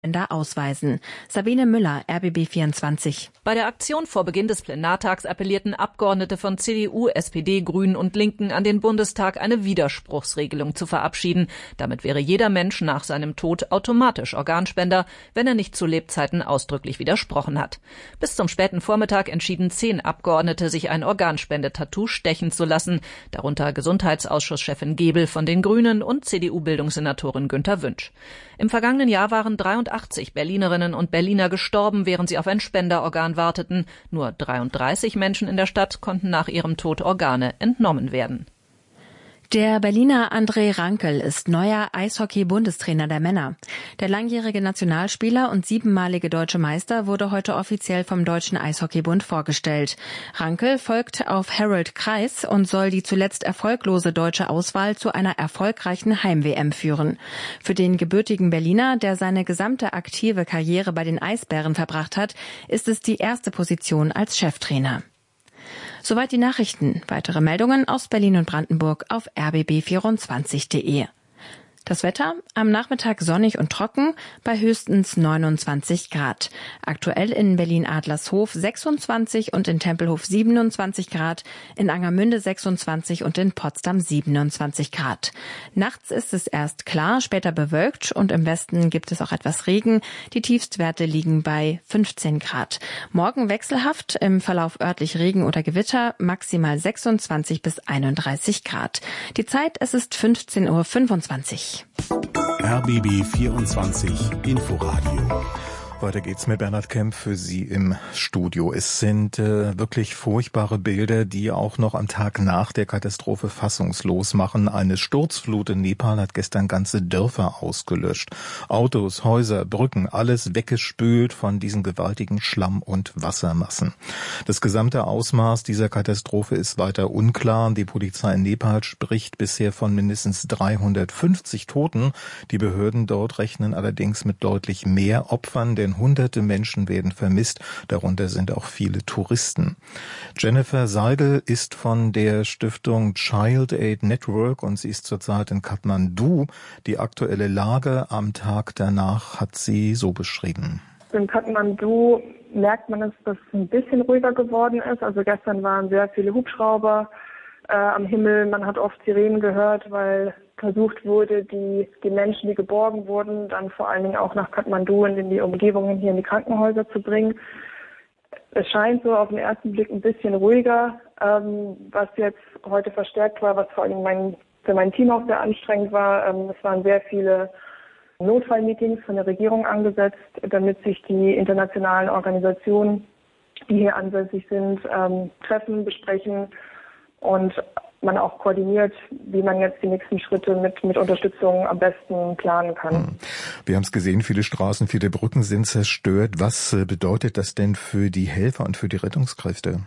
ausweisen. Sabine Müller, RBB24. Bei der Aktion vor Beginn des Plenartags appellierten Abgeordnete von CDU, SPD, Grünen und Linken an den Bundestag, eine Widerspruchsregelung zu verabschieden. Damit wäre jeder Mensch nach seinem Tod automatisch Organspender, wenn er nicht zu Lebzeiten ausdrücklich widersprochen hat. Bis zum späten Vormittag entschieden 10 Abgeordnete, sich ein Organspendetattoo stechen zu lassen, darunter Gesundheitsausschuschefin Gebel von den Grünen und CDU-Bildungssenatorin Günter Wünsch. Im vergangenen Jahr waren 83 Berlinerinnen und Berliner gestorben, während sie auf ein Spenderorgan warteten. Nur 33 Menschen in der Stadt konnten nach ihrem Tod Organe entnommen werden. Der Berliner André Rankel ist neuer Eishockey-Bundestrainer der Männer. Der langjährige Nationalspieler und 7-malige deutsche Meister wurde heute offiziell vom Deutschen Eishockeybund vorgestellt. Rankel folgt auf Harold Kreis und soll die zuletzt erfolglose deutsche Auswahl zu einer erfolgreichen Heim-WM führen. Für den gebürtigen Berliner, der seine gesamte aktive Karriere bei den Eisbären verbracht hat, ist es die erste Position als Cheftrainer. Soweit die Nachrichten. Weitere Meldungen aus Berlin und Brandenburg auf rbb24.de. Das Wetter am Nachmittag sonnig und trocken bei höchstens 29 Grad. Aktuell in Berlin-Adlershof 26 und in Tempelhof 27 Grad, in Angermünde 26 und in Potsdam 27 Grad. Nachts ist es erst klar, später bewölkt und im Westen gibt es auch etwas Regen. Die Tiefstwerte liegen bei 15 Grad. Morgen wechselhaft, im Verlauf örtlich Regen oder Gewitter, maximal 26 bis 31 Grad. Die Zeit, es ist 15:25 Uhr. RBB 24 Inforadio. Weiter geht's mit Bernhard Kemp für Sie im Studio. Es sind wirklich furchtbare Bilder, die auch noch am Tag nach der Katastrophe fassungslos machen. Eine Sturzflut in Nepal hat gestern ganze Dörfer ausgelöscht. Autos, Häuser, Brücken, alles weggespült von diesen gewaltigen Schlamm- und Wassermassen. Das gesamte Ausmaß dieser Katastrophe ist weiter unklar. Die Polizei in Nepal spricht bisher von mindestens 350 Toten. Die Behörden dort rechnen allerdings mit deutlich mehr Opfern, denn Hunderte Menschen werden vermisst, darunter sind auch viele Touristen. Jennifer Seidel ist von der Stiftung Child Aid Network und sie ist zurzeit in Kathmandu. Die aktuelle Lage am Tag danach hat sie so beschrieben. In Kathmandu merkt man, dass es ein bisschen ruhiger geworden ist. Also gestern waren sehr viele Hubschrauber am Himmel. Man hat oft Sirenen gehört, weil versucht wurde, die Menschen, die geborgen wurden, dann vor allen Dingen auch nach Kathmandu und in die Umgebungen hier in die Krankenhäuser zu bringen. Es scheint so auf den ersten Blick ein bisschen ruhiger, was jetzt heute verstärkt war, was vor allen Dingen für mein Team auch sehr anstrengend war. Es waren sehr viele Notfallmeetings von der Regierung angesetzt, damit sich die internationalen Organisationen, die hier ansässig sind, treffen, besprechen und man auch koordiniert, wie man jetzt die nächsten Schritte mit Unterstützung am besten planen kann. Wir haben es gesehen, viele Straßen, viele Brücken sind zerstört. Was bedeutet das denn für die Helfer und für die Rettungskräfte?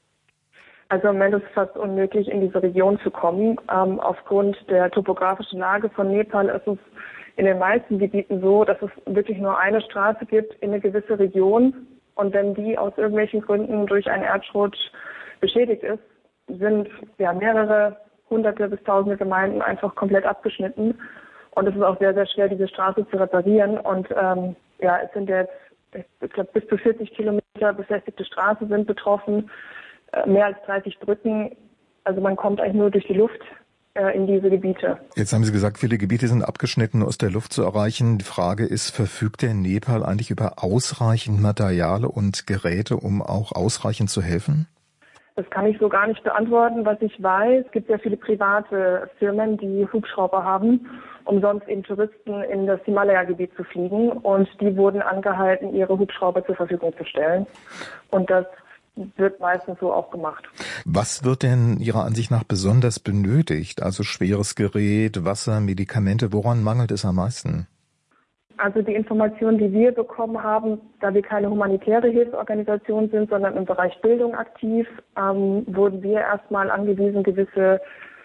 Also im Moment ist es fast unmöglich, in diese Region zu kommen. Aufgrund der topografischen Lage von Nepal ist es in den meisten Gebieten so, dass es wirklich nur eine Straße gibt in eine gewisse Region. Und wenn die aus irgendwelchen Gründen durch einen Erdrutsch beschädigt ist, sind mehrere hunderte bis tausende Gemeinden einfach komplett abgeschnitten. Und es ist auch sehr, sehr schwer, diese Straße zu reparieren. Und es sind jetzt, ich glaube, bis zu 40 Kilometer befestigte Straßen sind betroffen, mehr als 30 Brücken. Also man kommt eigentlich nur durch die Luft in diese Gebiete. Jetzt haben Sie gesagt, viele Gebiete sind abgeschnitten, aus der Luft zu erreichen. Die Frage ist, verfügt der Nepal eigentlich über ausreichend Material und Geräte, um auch ausreichend zu helfen? Das kann ich so gar nicht beantworten. Was ich weiß, es gibt sehr viele private Firmen, die Hubschrauber haben, um sonst eben Touristen in das Himalaya-Gebiet zu fliegen. Und die wurden angehalten, ihre Hubschrauber zur Verfügung zu stellen. Und das wird meistens so auch gemacht. Was wird denn Ihrer Ansicht nach besonders benötigt? Also schweres Gerät, Wasser, Medikamente, woran mangelt es am meisten? Also die Informationen, die wir bekommen haben, da wir keine humanitäre Hilfsorganisation sind, sondern im Bereich Bildung aktiv, wurden wir erstmal angewiesen, gewisse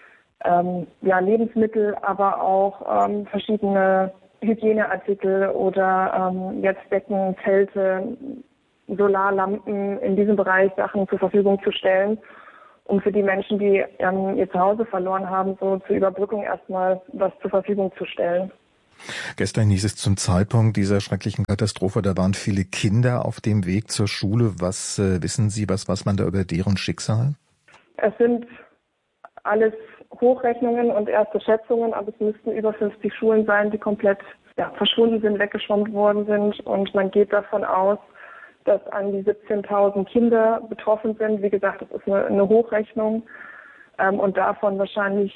Lebensmittel, aber auch verschiedene Hygieneartikel oder jetzt Decken, Zelte, Solarlampen, in diesem Bereich Sachen zur Verfügung zu stellen, um für die Menschen, die ihr Zuhause verloren haben, so zur Überbrückung erstmal was zur Verfügung zu stellen. Gestern hieß es zum Zeitpunkt dieser schrecklichen Katastrophe, da waren viele Kinder auf dem Weg zur Schule. Was wissen Sie, was weiß man da über deren Schicksal? Es sind alles Hochrechnungen und erste Schätzungen, aber es müssten über 50 Schulen sein, die komplett verschwunden sind, weggeschwommen worden sind. Und man geht davon aus, dass an die 17.000 Kinder betroffen sind. Wie gesagt, das ist eine Hochrechnung. Und davon wahrscheinlich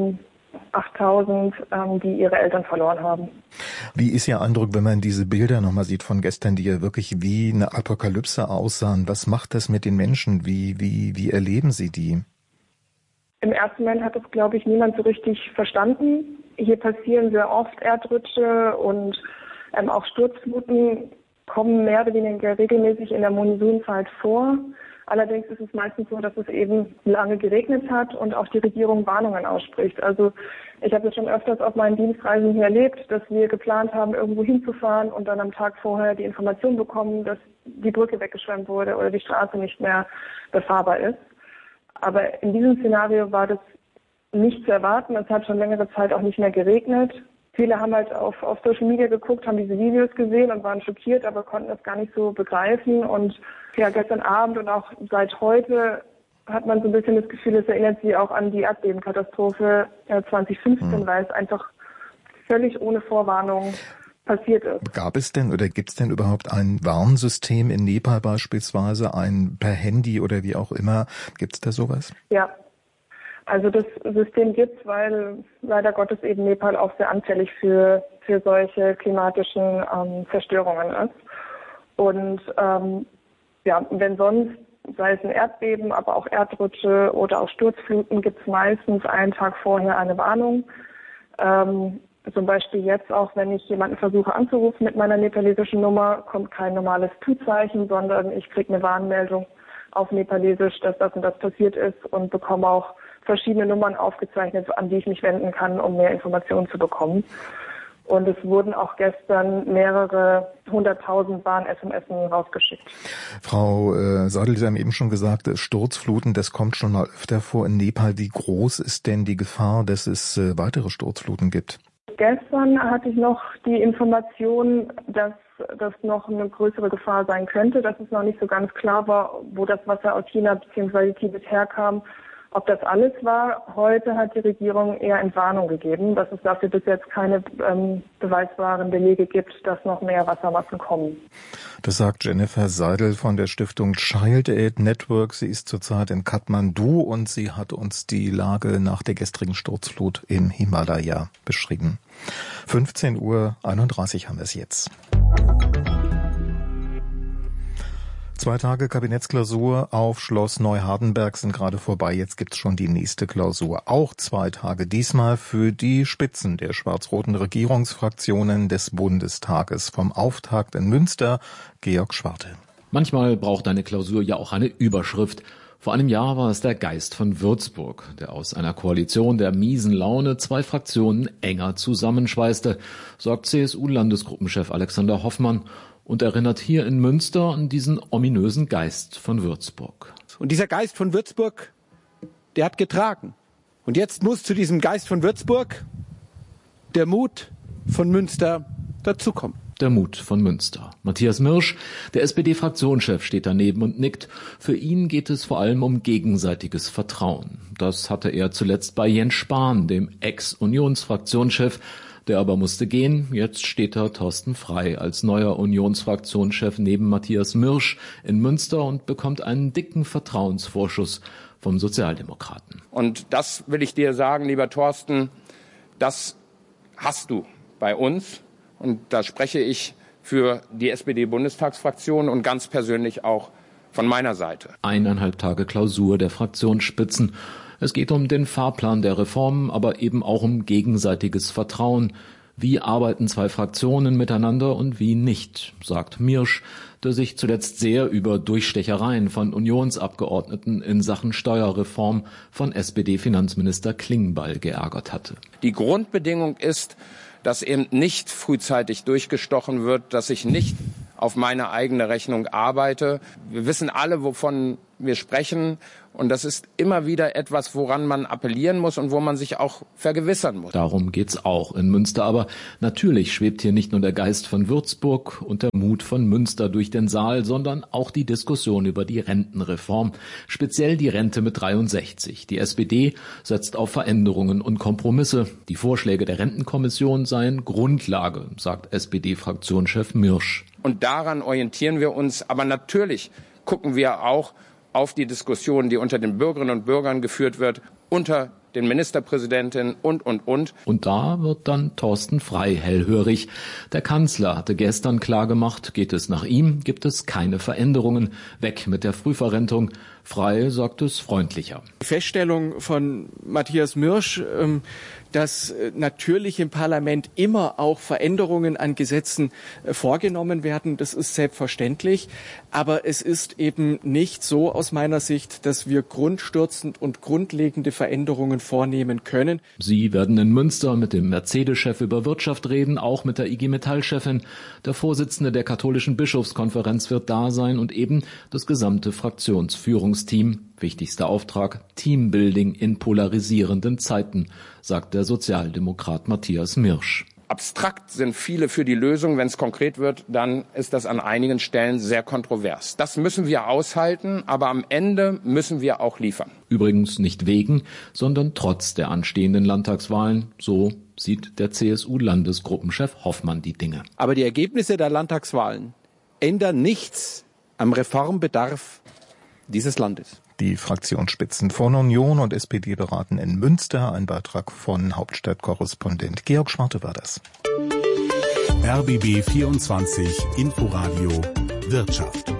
8.000, die ihre Eltern verloren haben. Wie ist Ihr Eindruck, wenn man diese Bilder nochmal sieht von gestern, die ja wirklich wie eine Apokalypse aussahen? Was macht das mit den Menschen? Wie erleben Sie die? Im ersten Moment hat das, glaube ich, niemand so richtig verstanden. Hier passieren sehr oft Erdrutsche und auch Sturzfluten kommen mehr oder weniger regelmäßig in der Monsunzeit vor. Allerdings ist es meistens so, dass es eben lange geregnet hat und auch die Regierung Warnungen ausspricht. Also ich habe es schon öfters auf meinen Dienstreisen hier erlebt, dass wir geplant haben, irgendwo hinzufahren und dann am Tag vorher die Information bekommen, dass die Brücke weggeschwemmt wurde oder die Straße nicht mehr befahrbar ist. Aber in diesem Szenario war das nicht zu erwarten. Es hat schon längere Zeit auch nicht mehr geregnet. Viele haben halt auf Social Media geguckt, haben diese Videos gesehen und waren schockiert, aber konnten das gar nicht so begreifen. Und ja, gestern Abend und auch seit heute hat man so ein bisschen das Gefühl, es erinnert sie auch an die Erdbebenkatastrophe 2015, weil es einfach völlig ohne Vorwarnung passiert ist. Gab es denn oder gibt es denn überhaupt ein Warnsystem in Nepal beispielsweise, ein per Handy oder wie auch immer? Gibt es da sowas? Ja. Also das System gibt's, weil leider Gottes eben Nepal auch sehr anfällig für solche klimatischen Zerstörungen ist. Und wenn sonst, sei es ein Erdbeben, aber auch Erdrutsche oder auch Sturzfluten, gibt's meistens einen Tag vorher eine Warnung. Zum Beispiel jetzt auch, wenn ich jemanden versuche anzurufen mit meiner nepalesischen Nummer, kommt kein normales Tu-Zeichen, sondern ich kriege eine Warnmeldung auf Nepalesisch, dass das und das passiert ist und bekomme auch verschiedene Nummern aufgezeichnet, an die ich mich wenden kann, um mehr Informationen zu bekommen. Und es wurden auch gestern mehrere 100.000 Warn-SMS rausgeschickt. Frau Seidel, Sie haben eben schon gesagt, Sturzfluten, das kommt schon mal öfter vor in Nepal. Wie groß ist denn die Gefahr, dass es weitere Sturzfluten gibt? Gestern hatte ich noch die Information, dass das noch eine größere Gefahr sein könnte, dass es noch nicht so ganz klar war, wo das Wasser aus China bzw. Tibet herkam. Ob das alles war, heute hat die Regierung eher Entwarnung gegeben, dass es dafür bis jetzt keine beweisbaren Belege gibt, dass noch mehr Wassermassen kommen. Das sagt Jennifer Seidel von der Stiftung Child Aid Network. Sie ist zurzeit in Kathmandu und sie hat uns die Lage nach der gestrigen Sturzflut im Himalaya beschrieben. 15:31 Uhr haben wir es jetzt. 2 Tage Kabinettsklausur auf Schloss Neuhardenberg sind gerade vorbei. Jetzt gibt's schon die nächste Klausur. Auch 2 Tage, diesmal für die Spitzen der schwarz-roten Regierungsfraktionen des Bundestages. Vom Auftakt in Münster, Georg Schwarte. Manchmal braucht eine Klausur ja auch eine Überschrift. Vor einem Jahr war es der Geist von Würzburg, der aus einer Koalition der miesen Laune 2 Fraktionen enger zusammenschweißte, sagt CSU-Landesgruppenchef Alexander Hoffmann und erinnert hier in Münster an diesen ominösen Geist von Würzburg. Und dieser Geist von Würzburg, der hat getragen. Und jetzt muss zu diesem Geist von Würzburg der Mut von Münster dazukommen. Der Mut von Münster. Matthias Mirsch, der SPD-Fraktionschef, steht daneben und nickt. Für ihn geht es vor allem um gegenseitiges Vertrauen. Das hatte er zuletzt bei Jens Spahn, dem Ex-Unionsfraktionschef. Der aber musste gehen. Jetzt steht da Thorsten Frey als neuer Unionsfraktionschef neben Matthias Mirsch in Münster und bekommt einen dicken Vertrauensvorschuss vom Sozialdemokraten. Und das will ich dir sagen, lieber Thorsten, das hast du bei uns. Und da spreche ich für die SPD-Bundestagsfraktion und ganz persönlich auch von meiner Seite. 1,5 Tage Klausur der Fraktionsspitzen. Es geht um den Fahrplan der Reformen, aber eben auch um gegenseitiges Vertrauen. Wie arbeiten 2 Fraktionen miteinander und wie nicht, sagt Mirsch, der sich zuletzt sehr über Durchstechereien von Unionsabgeordneten in Sachen Steuerreform von SPD-Finanzminister Klingbeil geärgert hatte. Die Grundbedingung ist, dass eben nicht frühzeitig durchgestochen wird, dass ich nicht auf meine eigene Rechnung arbeite. Wir wissen alle, wovon wir sprechen. Und das ist immer wieder etwas, woran man appellieren muss und wo man sich auch vergewissern muss. Darum geht's auch in Münster. Aber natürlich schwebt hier nicht nur der Geist von Würzburg und der Mut von Münster durch den Saal, sondern auch die Diskussion über die Rentenreform, speziell die Rente mit 63. Die SPD setzt auf Veränderungen und Kompromisse. Die Vorschläge der Rentenkommission seien Grundlage, sagt SPD-Fraktionschef Mirsch. Und daran orientieren wir uns. Aber natürlich gucken wir auch auf die Diskussion, die unter den Bürgerinnen und Bürgern geführt wird, unter den Ministerpräsidentinnen und. Und da wird dann Thorsten Frey hellhörig. Der Kanzler hatte gestern klargemacht, geht es nach ihm, gibt es keine Veränderungen. Weg mit der Frühverrentung. Frey sagt es freundlicher. Die Feststellung von Matthias Mirsch, dass natürlich im Parlament immer auch Veränderungen an Gesetzen vorgenommen werden, das ist selbstverständlich. Aber es ist eben nicht so aus meiner Sicht, dass wir grundstürzend und grundlegende Veränderungen vornehmen können. Sie werden in Münster mit dem Mercedes-Chef über Wirtschaft reden, auch mit der IG Metall-Chefin. Der Vorsitzende der katholischen Bischofskonferenz wird da sein und eben das gesamte Fraktionsführungsteam. Wichtigster Auftrag, Teambuilding in polarisierenden Zeiten, sagt der Sozialdemokrat Matthias Mirsch. Abstrakt sind viele für die Lösung. Wenn es konkret wird, dann ist das an einigen Stellen sehr kontrovers. Das müssen wir aushalten, aber am Ende müssen wir auch liefern. Übrigens nicht wegen, sondern trotz der anstehenden Landtagswahlen. So sieht der CSU-Landesgruppenchef Hoffmann die Dinge. Aber die Ergebnisse der Landtagswahlen ändern nichts am Reformbedarf dieses Landes. Die Fraktionsspitzen von Union und SPD beraten in Münster. Ein Beitrag von Hauptstadtkorrespondent Georg Schwarte war das. RBB 24 Inforadio Wirtschaft.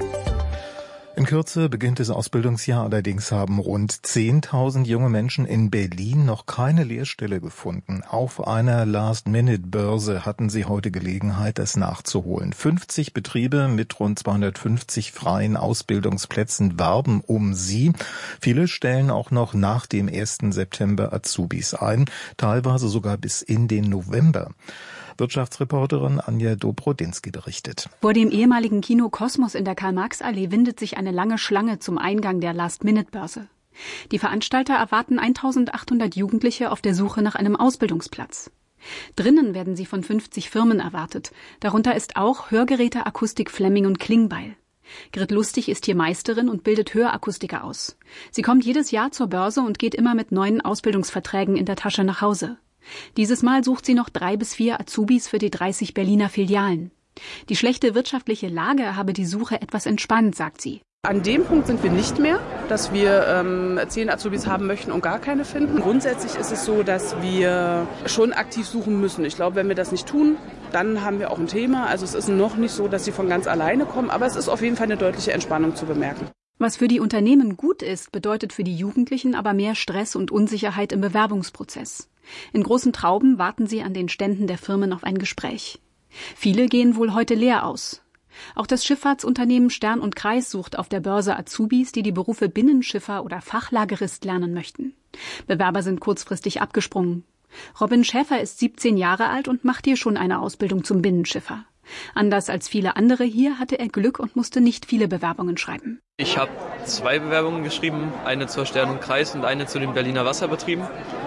In Kürze beginnt das Ausbildungsjahr, allerdings haben rund 10.000 junge Menschen in Berlin noch keine Lehrstelle gefunden. Auf einer Last-Minute-Börse hatten sie heute Gelegenheit, das nachzuholen. 50 Betriebe mit rund 250 freien Ausbildungsplätzen werben um sie. Viele stellen auch noch nach dem 1. September Azubis ein, teilweise sogar bis in den November. Wirtschaftsreporterin Anja Dobrodinsky berichtet. Vor dem ehemaligen Kino Kosmos in der Karl-Marx-Allee windet sich eine lange Schlange zum Eingang der Last-Minute-Börse. Die Veranstalter erwarten 1.800 Jugendliche auf der Suche nach einem Ausbildungsplatz. Drinnen werden sie von 50 Firmen erwartet. Darunter ist auch Hörgeräte-Akustik Flemming und Klingbeil. Grit Lustig ist hier Meisterin und bildet Hörakustiker aus. Sie kommt jedes Jahr zur Börse und geht immer mit neuen Ausbildungsverträgen in der Tasche nach Hause. Dieses Mal sucht sie noch 3 bis 4 Azubis für die 30 Berliner Filialen. Die schlechte wirtschaftliche Lage habe die Suche etwas entspannt, sagt sie. An dem Punkt sind wir nicht mehr, dass wir 10 Azubis haben möchten und gar keine finden. Grundsätzlich ist es so, dass wir schon aktiv suchen müssen. Ich glaube, wenn wir das nicht tun, dann haben wir auch ein Thema. Also es ist noch nicht so, dass sie von ganz alleine kommen, aber es ist auf jeden Fall eine deutliche Entspannung zu bemerken. Was für die Unternehmen gut ist, bedeutet für die Jugendlichen aber mehr Stress und Unsicherheit im Bewerbungsprozess. In großen Trauben warten sie an den Ständen der Firmen auf ein Gespräch. Viele gehen wohl heute leer aus. Auch das Schifffahrtsunternehmen Stern und Kreis sucht auf der Börse Azubis, die die Berufe Binnenschiffer oder Fachlagerist lernen möchten. Bewerber sind kurzfristig abgesprungen. Robin Schäfer ist 17 Jahre alt und macht hier schon eine Ausbildung zum Binnenschiffer. Anders als viele andere hier hatte er Glück und musste nicht viele Bewerbungen schreiben. Ich habe 2 Bewerbungen geschrieben, eine zur Stern und Kreis und eine zu den Berliner Wasserbetrieben.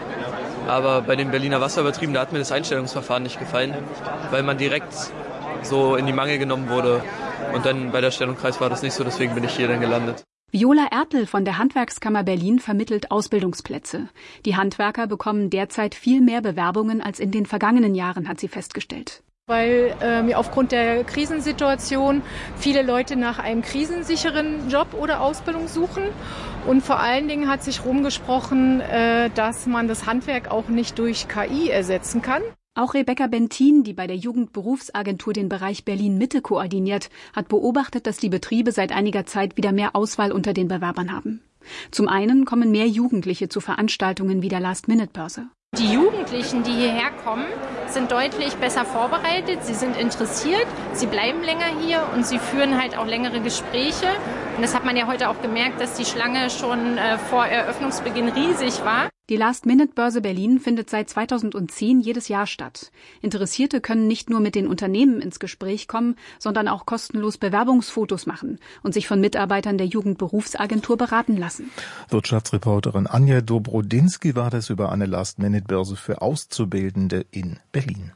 Aber bei den Berliner Wasserbetrieben, da hat mir das Einstellungsverfahren nicht gefallen, weil man direkt so in die Mangel genommen wurde. Und dann bei der Stern und Kreis war das nicht so, deswegen bin ich hier dann gelandet. Viola Ertel von der Handwerkskammer Berlin vermittelt Ausbildungsplätze. Die Handwerker bekommen derzeit viel mehr Bewerbungen als in den vergangenen Jahren, hat sie festgestellt. Weil aufgrund der Krisensituation viele Leute nach einem krisensicheren Job oder Ausbildung suchen. Und vor allen Dingen hat sich rumgesprochen, dass man das Handwerk auch nicht durch KI ersetzen kann. Auch Rebecca Bentin, die bei der Jugendberufsagentur den Bereich Berlin-Mitte koordiniert, hat beobachtet, dass die Betriebe seit einiger Zeit wieder mehr Auswahl unter den Bewerbern haben. Zum einen kommen mehr Jugendliche zu Veranstaltungen wie der Last-Minute-Börse. Die Jugendlichen, die hierher kommen, sind deutlich besser vorbereitet, sie sind interessiert, sie bleiben länger hier und sie führen halt auch längere Gespräche. Und das hat man ja heute auch gemerkt, dass die Schlange schon vor Eröffnungsbeginn riesig war. Die Last-Minute-Börse Berlin findet seit 2010 jedes Jahr statt. Interessierte können nicht nur mit den Unternehmen ins Gespräch kommen, sondern auch kostenlos Bewerbungsfotos machen und sich von Mitarbeitern der Jugendberufsagentur beraten lassen. Wirtschaftsreporterin Anja Dobrodinsky war das über eine Last-Minute-Börse für Auszubildende in Berlin.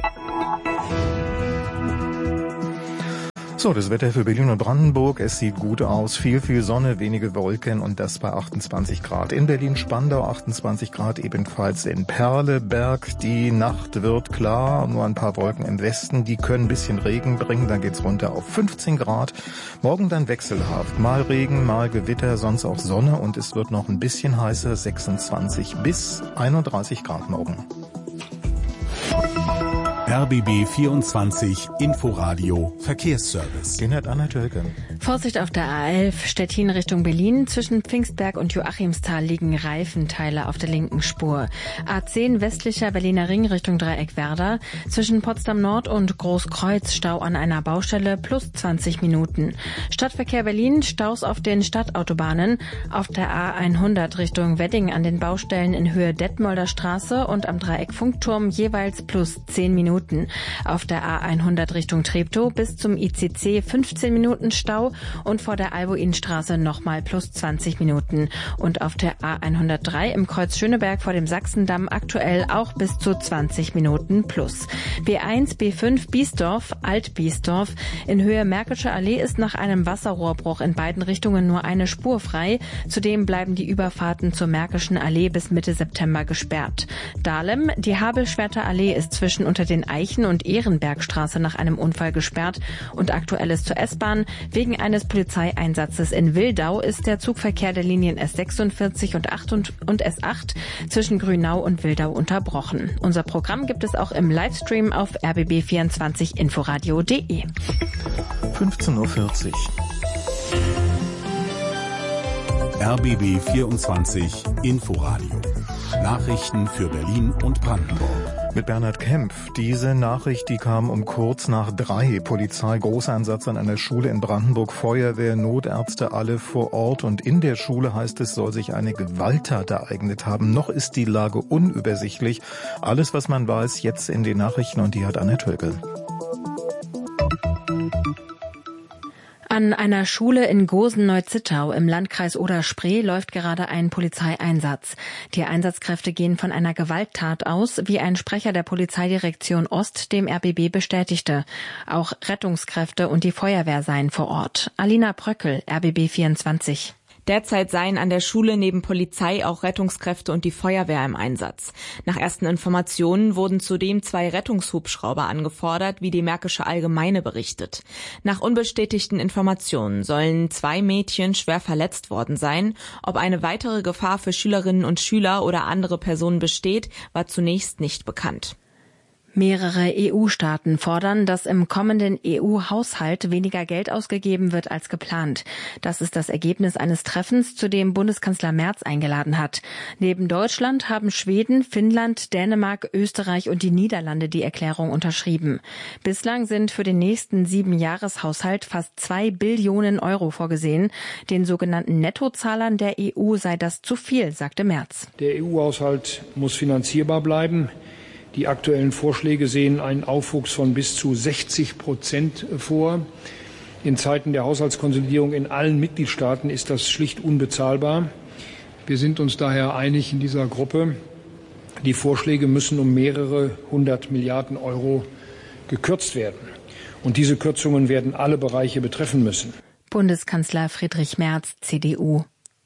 So, das Wetter für Berlin und Brandenburg. Es sieht gut aus. Viel Sonne, wenige Wolken und das bei 28 Grad. In Berlin-Spandau 28 Grad, ebenfalls in Perleberg. Die Nacht wird klar, nur ein paar Wolken im Westen. Die können ein bisschen Regen bringen, dann geht's runter auf 15 Grad. Morgen dann wechselhaft. Mal Regen, mal Gewitter, sonst auch Sonne und es wird noch ein bisschen heißer, 26 bis 31 Grad morgen. RBB 24 Inforadio Verkehrsservice. Den hat Anna Tölke. Vorsicht auf der A11 Stettin Richtung Berlin. Zwischen Pfingstberg und Joachimsthal liegen Reifenteile auf der linken Spur. A10 westlicher Berliner Ring Richtung Dreieck Werder. Zwischen Potsdam Nord und Großkreuz Stau an einer Baustelle plus 20 Minuten. Stadtverkehr Berlin, Staus auf den Stadtautobahnen. Auf der A100 Richtung Wedding an den Baustellen in Höhe Detmolder Straße und am Dreieck Funkturm jeweils plus 10 Minuten. Auf der A100 Richtung Treptow bis zum ICC 15 Minuten Stau und vor der Albuinstraße nochmal plus 20 Minuten. Und auf der A103 im Kreuz Schöneberg vor dem Sachsendamm aktuell auch bis zu 20 Minuten plus. B1, B5 Biesdorf, Alt-Biesdorf. In Höhe Märkische Allee ist nach einem Wasserrohrbruch in beiden Richtungen nur eine Spur frei. Zudem bleiben die Überfahrten zur Märkischen Allee bis Mitte September gesperrt. Dahlem, die Habelschwerter Allee ist zwischen unter den Eichen- und Ehrenbergstraße nach einem Unfall gesperrt und aktuelles zur S-Bahn. Wegen eines Polizeieinsatzes in Wildau ist der Zugverkehr der Linien S46 und S8 zwischen Grünau und Wildau unterbrochen. Unser Programm gibt es auch im Livestream auf rbb24inforadio.de. 15:40 Uhr. RBB 24 Inforadio. Nachrichten für Berlin und Brandenburg. Mit Bernhard Kempf. Diese Nachricht, die kam um kurz nach 3. Polizei, Großeinsatz an einer Schule in Brandenburg, Feuerwehr, Notärzte, alle vor Ort. Und in der Schule, heißt es, soll sich eine Gewalttat ereignet haben. Noch ist die Lage unübersichtlich. Alles, was man weiß, jetzt in den Nachrichten und die hat Anna Tölke. An einer Schule in Gosen-Neuzittau im Landkreis Oder-Spree läuft gerade ein Polizeieinsatz. Die Einsatzkräfte gehen von einer Gewalttat aus, wie ein Sprecher der Polizeidirektion Ost dem RBB bestätigte. Auch Rettungskräfte und die Feuerwehr seien vor Ort. Alina Bröckel, RBB 24. Derzeit seien an der Schule neben Polizei auch Rettungskräfte und die Feuerwehr im Einsatz. Nach ersten Informationen wurden zudem 2 Rettungshubschrauber angefordert, wie die Märkische Allgemeine berichtet. Nach unbestätigten Informationen sollen 2 Mädchen schwer verletzt worden sein. Ob eine weitere Gefahr für Schülerinnen und Schüler oder andere Personen besteht, war zunächst nicht bekannt. Mehrere EU-Staaten fordern, dass im kommenden EU-Haushalt weniger Geld ausgegeben wird als geplant. Das ist das Ergebnis eines Treffens, zu dem Bundeskanzler Merz eingeladen hat. Neben Deutschland haben Schweden, Finnland, Dänemark, Österreich und die Niederlande die Erklärung unterschrieben. Bislang sind für den nächsten 7-Jahreshaushalt fast 2 Billionen Euro vorgesehen. Den sogenannten Nettozahlern der EU sei das zu viel, sagte Merz. Der EU-Haushalt muss finanzierbar bleiben. Die aktuellen Vorschläge sehen einen Aufwuchs von bis zu 60% vor. In Zeiten der Haushaltskonsolidierung in allen Mitgliedstaaten ist das schlicht unbezahlbar. Wir sind uns daher einig in dieser Gruppe, die Vorschläge müssen um mehrere 100 Milliarden Euro gekürzt werden. Und diese Kürzungen werden alle Bereiche betreffen müssen. Bundeskanzler Friedrich Merz, CDU.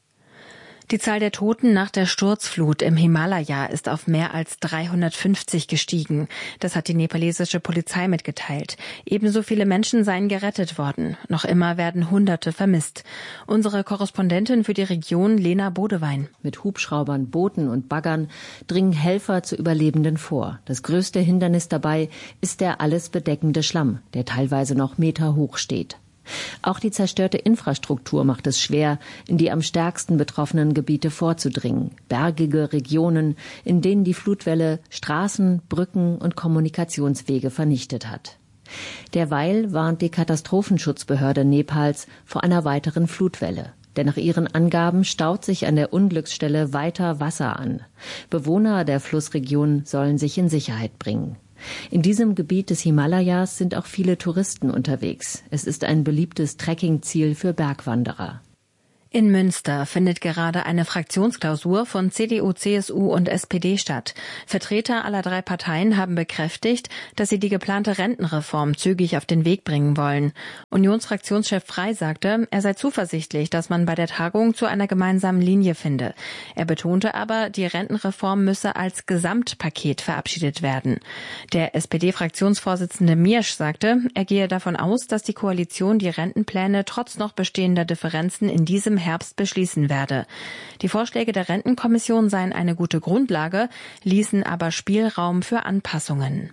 Die Zahl der Toten nach der Sturzflut im Himalaya ist auf mehr als 350 gestiegen. Das hat die nepalesische Polizei mitgeteilt. Ebenso viele Menschen seien gerettet worden. Noch immer werden Hunderte vermisst. Unsere Korrespondentin für die Region, Lena Bodewein. Mit Hubschraubern, Booten und Baggern dringen Helfer zu Überlebenden vor. Das größte Hindernis dabei ist der alles bedeckende Schlamm, der teilweise noch meterhoch steht. Auch die zerstörte Infrastruktur macht es schwer, in die am stärksten betroffenen Gebiete vorzudringen. Bergige Regionen, in denen die Flutwelle Straßen, Brücken und Kommunikationswege vernichtet hat. Derweil warnt die Katastrophenschutzbehörde Nepals vor einer weiteren Flutwelle. Denn nach ihren Angaben staut sich an der Unglücksstelle weiter Wasser an. Bewohner der Flussregion sollen sich in Sicherheit bringen. In diesem Gebiet des Himalayas sind auch viele Touristen unterwegs. Es ist ein beliebtes Trekkingziel für Bergwanderer. In Münster findet gerade eine Fraktionsklausur von CDU, CSU und SPD statt. Vertreter aller 3 Parteien haben bekräftigt, dass sie die geplante Rentenreform zügig auf den Weg bringen wollen. Unionsfraktionschef Frey sagte, er sei zuversichtlich, dass man bei der Tagung zu einer gemeinsamen Linie finde. Er betonte aber, die Rentenreform müsse als Gesamtpaket verabschiedet werden. Der SPD-Fraktionsvorsitzende Miersch sagte, er gehe davon aus, dass die Koalition die Rentenpläne trotz noch bestehender Differenzen in diesem Herbst beschließen werde. Die Vorschläge der Rentenkommission seien eine gute Grundlage, ließen aber Spielraum für Anpassungen.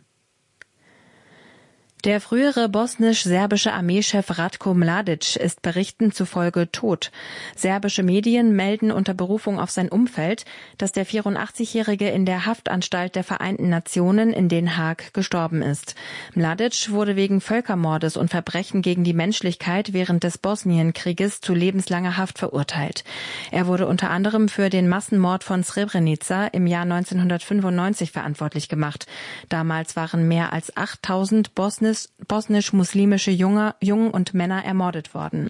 Der frühere bosnisch-serbische Armeechef Ratko Mladic ist Berichten zufolge tot. Serbische Medien melden unter Berufung auf sein Umfeld, dass der 84-Jährige in der Haftanstalt der Vereinten Nationen in Den Haag gestorben ist. Mladic wurde wegen Völkermordes und Verbrechen gegen die Menschlichkeit während des Bosnienkrieges zu lebenslanger Haft verurteilt. Er wurde unter anderem für den Massenmord von Srebrenica im Jahr 1995 verantwortlich gemacht. Damals waren mehr als 8000 bosnisch-muslimische Jungen und Männer ermordet worden.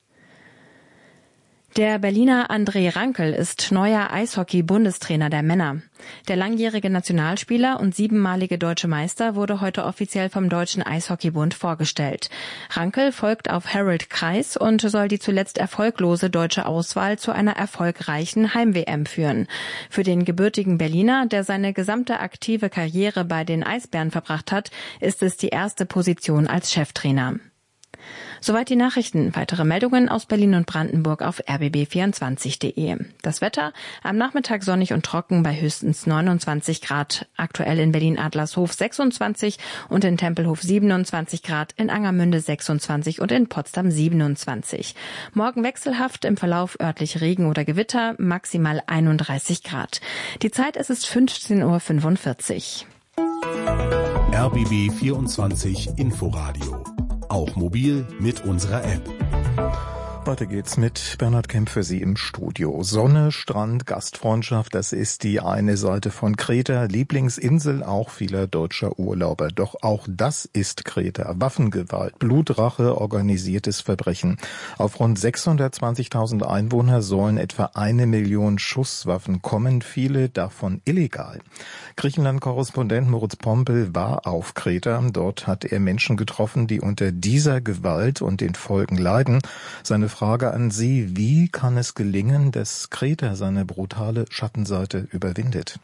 Der Berliner André Rankel ist neuer Eishockey-Bundestrainer der Männer. Der langjährige Nationalspieler und 7-malige deutsche Meister wurde heute offiziell vom Deutschen Eishockeybund vorgestellt. Rankel folgt auf Harold Kreis und soll die zuletzt erfolglose deutsche Auswahl zu einer erfolgreichen Heim-WM führen. Für den gebürtigen Berliner, der seine gesamte aktive Karriere bei den Eisbären verbracht hat, ist es die erste Position als Cheftrainer. Soweit die Nachrichten. Weitere Meldungen aus Berlin und Brandenburg auf rbb24.de. Das Wetter am Nachmittag sonnig und trocken bei höchstens 29 Grad. Aktuell in Berlin-Adlershof 26 und in Tempelhof 27 Grad, in Angermünde 26 und in Potsdam 27. Morgen wechselhaft, im Verlauf örtlich Regen oder Gewitter, maximal 31 Grad. Die Zeit ist 15:45 Uhr. RBB 24 Inforadio. Auch mobil mit unserer App. Weiter geht's mit Bernhard Kemp für Sie im Studio. Sonne, Strand, Gastfreundschaft, das ist die eine Seite von Kreta, Lieblingsinsel auch vieler deutscher Urlauber. Doch auch das ist Kreta. Waffengewalt, Blutrache, organisiertes Verbrechen. Auf rund 620.000 Einwohner sollen etwa 1 Million Schusswaffen kommen, viele davon illegal. Griechenland-Korrespondent Moritz Pompel war auf Kreta. Dort hat er Menschen getroffen, die unter dieser Gewalt und den Folgen leiden. Seine Frage an Sie, wie kann es gelingen, dass Kreta seine brutale Schattenseite überwindet?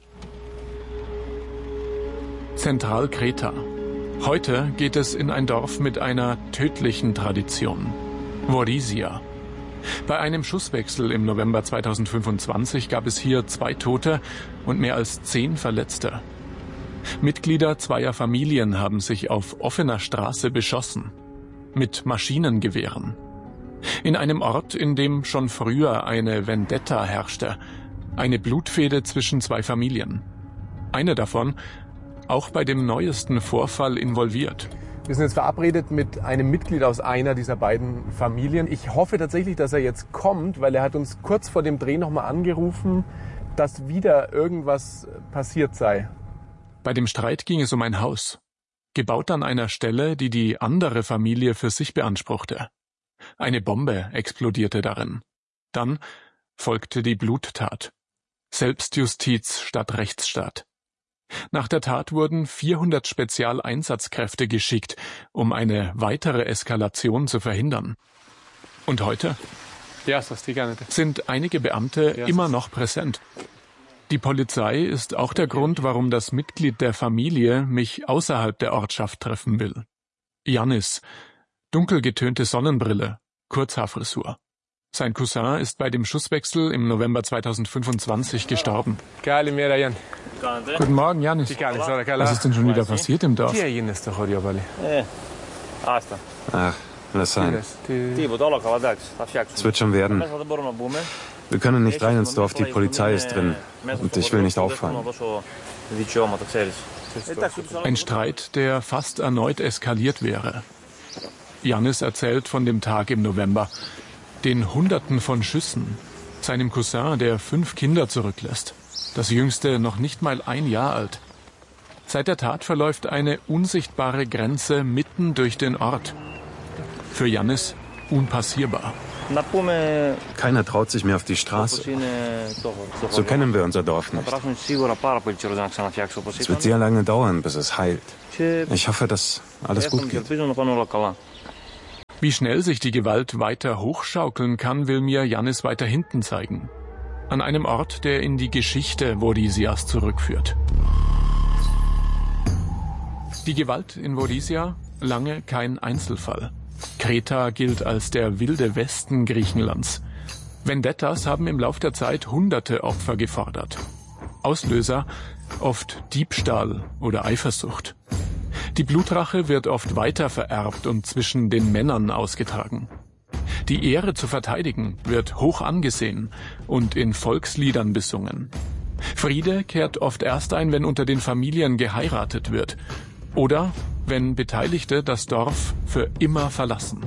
Zentralkreta. Heute geht es in ein Dorf mit einer tödlichen Tradition. Vorisia. Bei einem Schusswechsel im November 2025 gab es hier 2 Tote und mehr als 10 Verletzte. Mitglieder zweier Familien haben sich auf offener Straße beschossen. Mit Maschinengewehren. In einem Ort, in dem schon früher eine Vendetta herrschte. Eine Blutfehde zwischen 2 Familien. Eine davon auch bei dem neuesten Vorfall involviert. Wir sind jetzt verabredet mit einem Mitglied aus einer dieser beiden Familien. Ich hoffe tatsächlich, dass er jetzt kommt, weil er hat uns kurz vor dem Dreh nochmal angerufen, dass wieder irgendwas passiert sei. Bei dem Streit ging es um ein Haus. Gebaut an einer Stelle, die die andere Familie für sich beanspruchte. Eine Bombe explodierte darin. Dann folgte die Bluttat. Selbstjustiz statt Rechtsstaat. Nach der Tat wurden 400 Spezialeinsatzkräfte geschickt, um eine weitere Eskalation zu verhindern. Und heute sind einige Beamte immer noch präsent. Die Polizei ist auch der Grund, warum das Mitglied der Familie mich außerhalb der Ortschaft treffen will. Yannis, dunkel getönte Sonnenbrille, Kurzhaarfrisur. Sein Cousin ist bei dem Schusswechsel im November 2025 gestorben. Guten Morgen, Yannis. Was ist denn schon wieder passiert im Dorf? Ach, lass sein. Es wird schon werden. Wir können nicht rein ins Dorf, die Polizei ist drin. Und ich will nicht auffallen. Ein Streit, der fast erneut eskaliert wäre. Yannis erzählt von dem Tag im November. Den Hunderten von Schüssen, seinem Cousin, der 5 Kinder zurücklässt, das jüngste noch nicht mal 1 Jahr alt. Seit der Tat verläuft eine unsichtbare Grenze mitten durch den Ort. Für Yannis unpassierbar. Keiner traut sich mehr auf die Straße. So kennen wir unser Dorf nicht. Es wird sehr lange dauern, bis es heilt. Ich hoffe, dass alles gut geht. Wie schnell sich die Gewalt weiter hochschaukeln kann, will mir Yannis weiter hinten zeigen. An einem Ort, der in die Geschichte Vodisias zurückführt. Die Gewalt in Vodisia, lange kein Einzelfall. Kreta gilt als der wilde Westen Griechenlands. Vendettas haben im Lauf der Zeit Hunderte Opfer gefordert. Auslöser oft Diebstahl oder Eifersucht. Die Blutrache wird oft weiter vererbt und zwischen den Männern ausgetragen. Die Ehre zu verteidigen wird hoch angesehen und in Volksliedern besungen. Friede kehrt oft erst ein, wenn unter den Familien geheiratet wird oder wenn Beteiligte das Dorf für immer verlassen.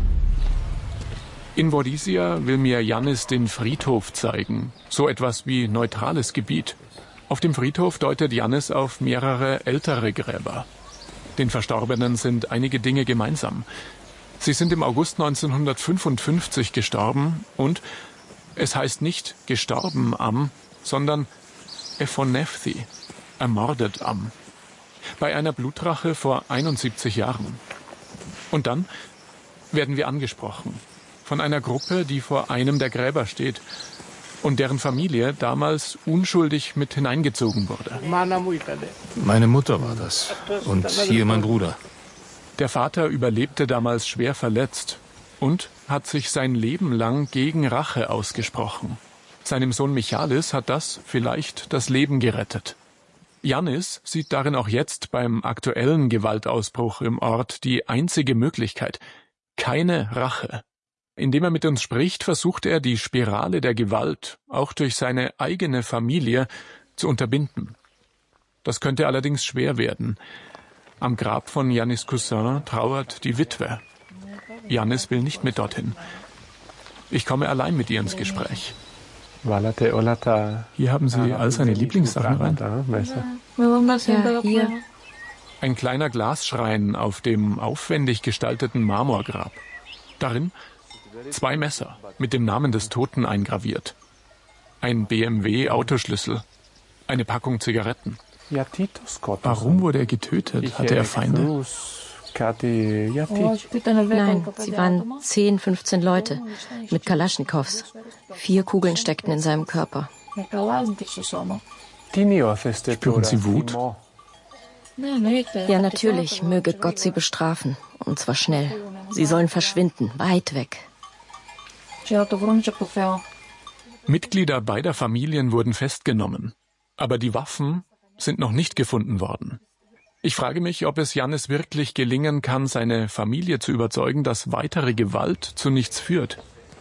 In Vodisia will mir Yannis den Friedhof zeigen, so etwas wie neutrales Gebiet. Auf dem Friedhof deutet Yannis auf mehrere ältere Gräber. Den Verstorbenen sind einige Dinge gemeinsam. Sie sind im August 1955 gestorben und es heißt nicht gestorben am, sondern ephonefthi, ermordet am. Bei einer Blutrache vor 71 Jahren. Und dann werden wir angesprochen von einer Gruppe, die vor einem der Gräber steht und deren Familie damals unschuldig mit hineingezogen wurde. Meine Mutter war das und hier mein Bruder. Der Vater überlebte damals schwer verletzt und hat sich sein Leben lang gegen Rache ausgesprochen. Seinem Sohn Michalis hat das vielleicht das Leben gerettet. Yannis sieht darin auch jetzt beim aktuellen Gewaltausbruch im Ort die einzige Möglichkeit: keine Rache. Indem er mit uns spricht, versucht er, die Spirale der Gewalt auch durch seine eigene Familie zu unterbinden. Das könnte allerdings schwer werden. Am Grab von Yannis Cousin trauert die Witwe. Yannis will nicht mit dorthin. Ich komme allein mit ihr ins Gespräch. Hier haben Sie all seine Lieblingssachen rein. Ja, hier. Ein kleiner Glasschrein auf dem aufwendig gestalteten Marmorgrab. Darin 2 Messer mit dem Namen des Toten eingraviert. Ein BMW-Autoschlüssel. Eine Packung Zigaretten. Warum wurde er getötet? Hatte er Feinde? Nein, sie waren 10, 15 Leute mit Kalaschnikows. 4 Kugeln steckten in seinem Körper. Spüren Sie Wut? Ja, natürlich, möge Gott sie bestrafen. Und zwar schnell. Sie sollen verschwinden, weit weg. Mitglieder beider Familien wurden festgenommen. Aber die Waffen sind noch nicht gefunden worden. Ich frage mich, ob es Yannis wirklich gelingen kann, seine Familie zu überzeugen, dass weitere Gewalt zu nichts führt.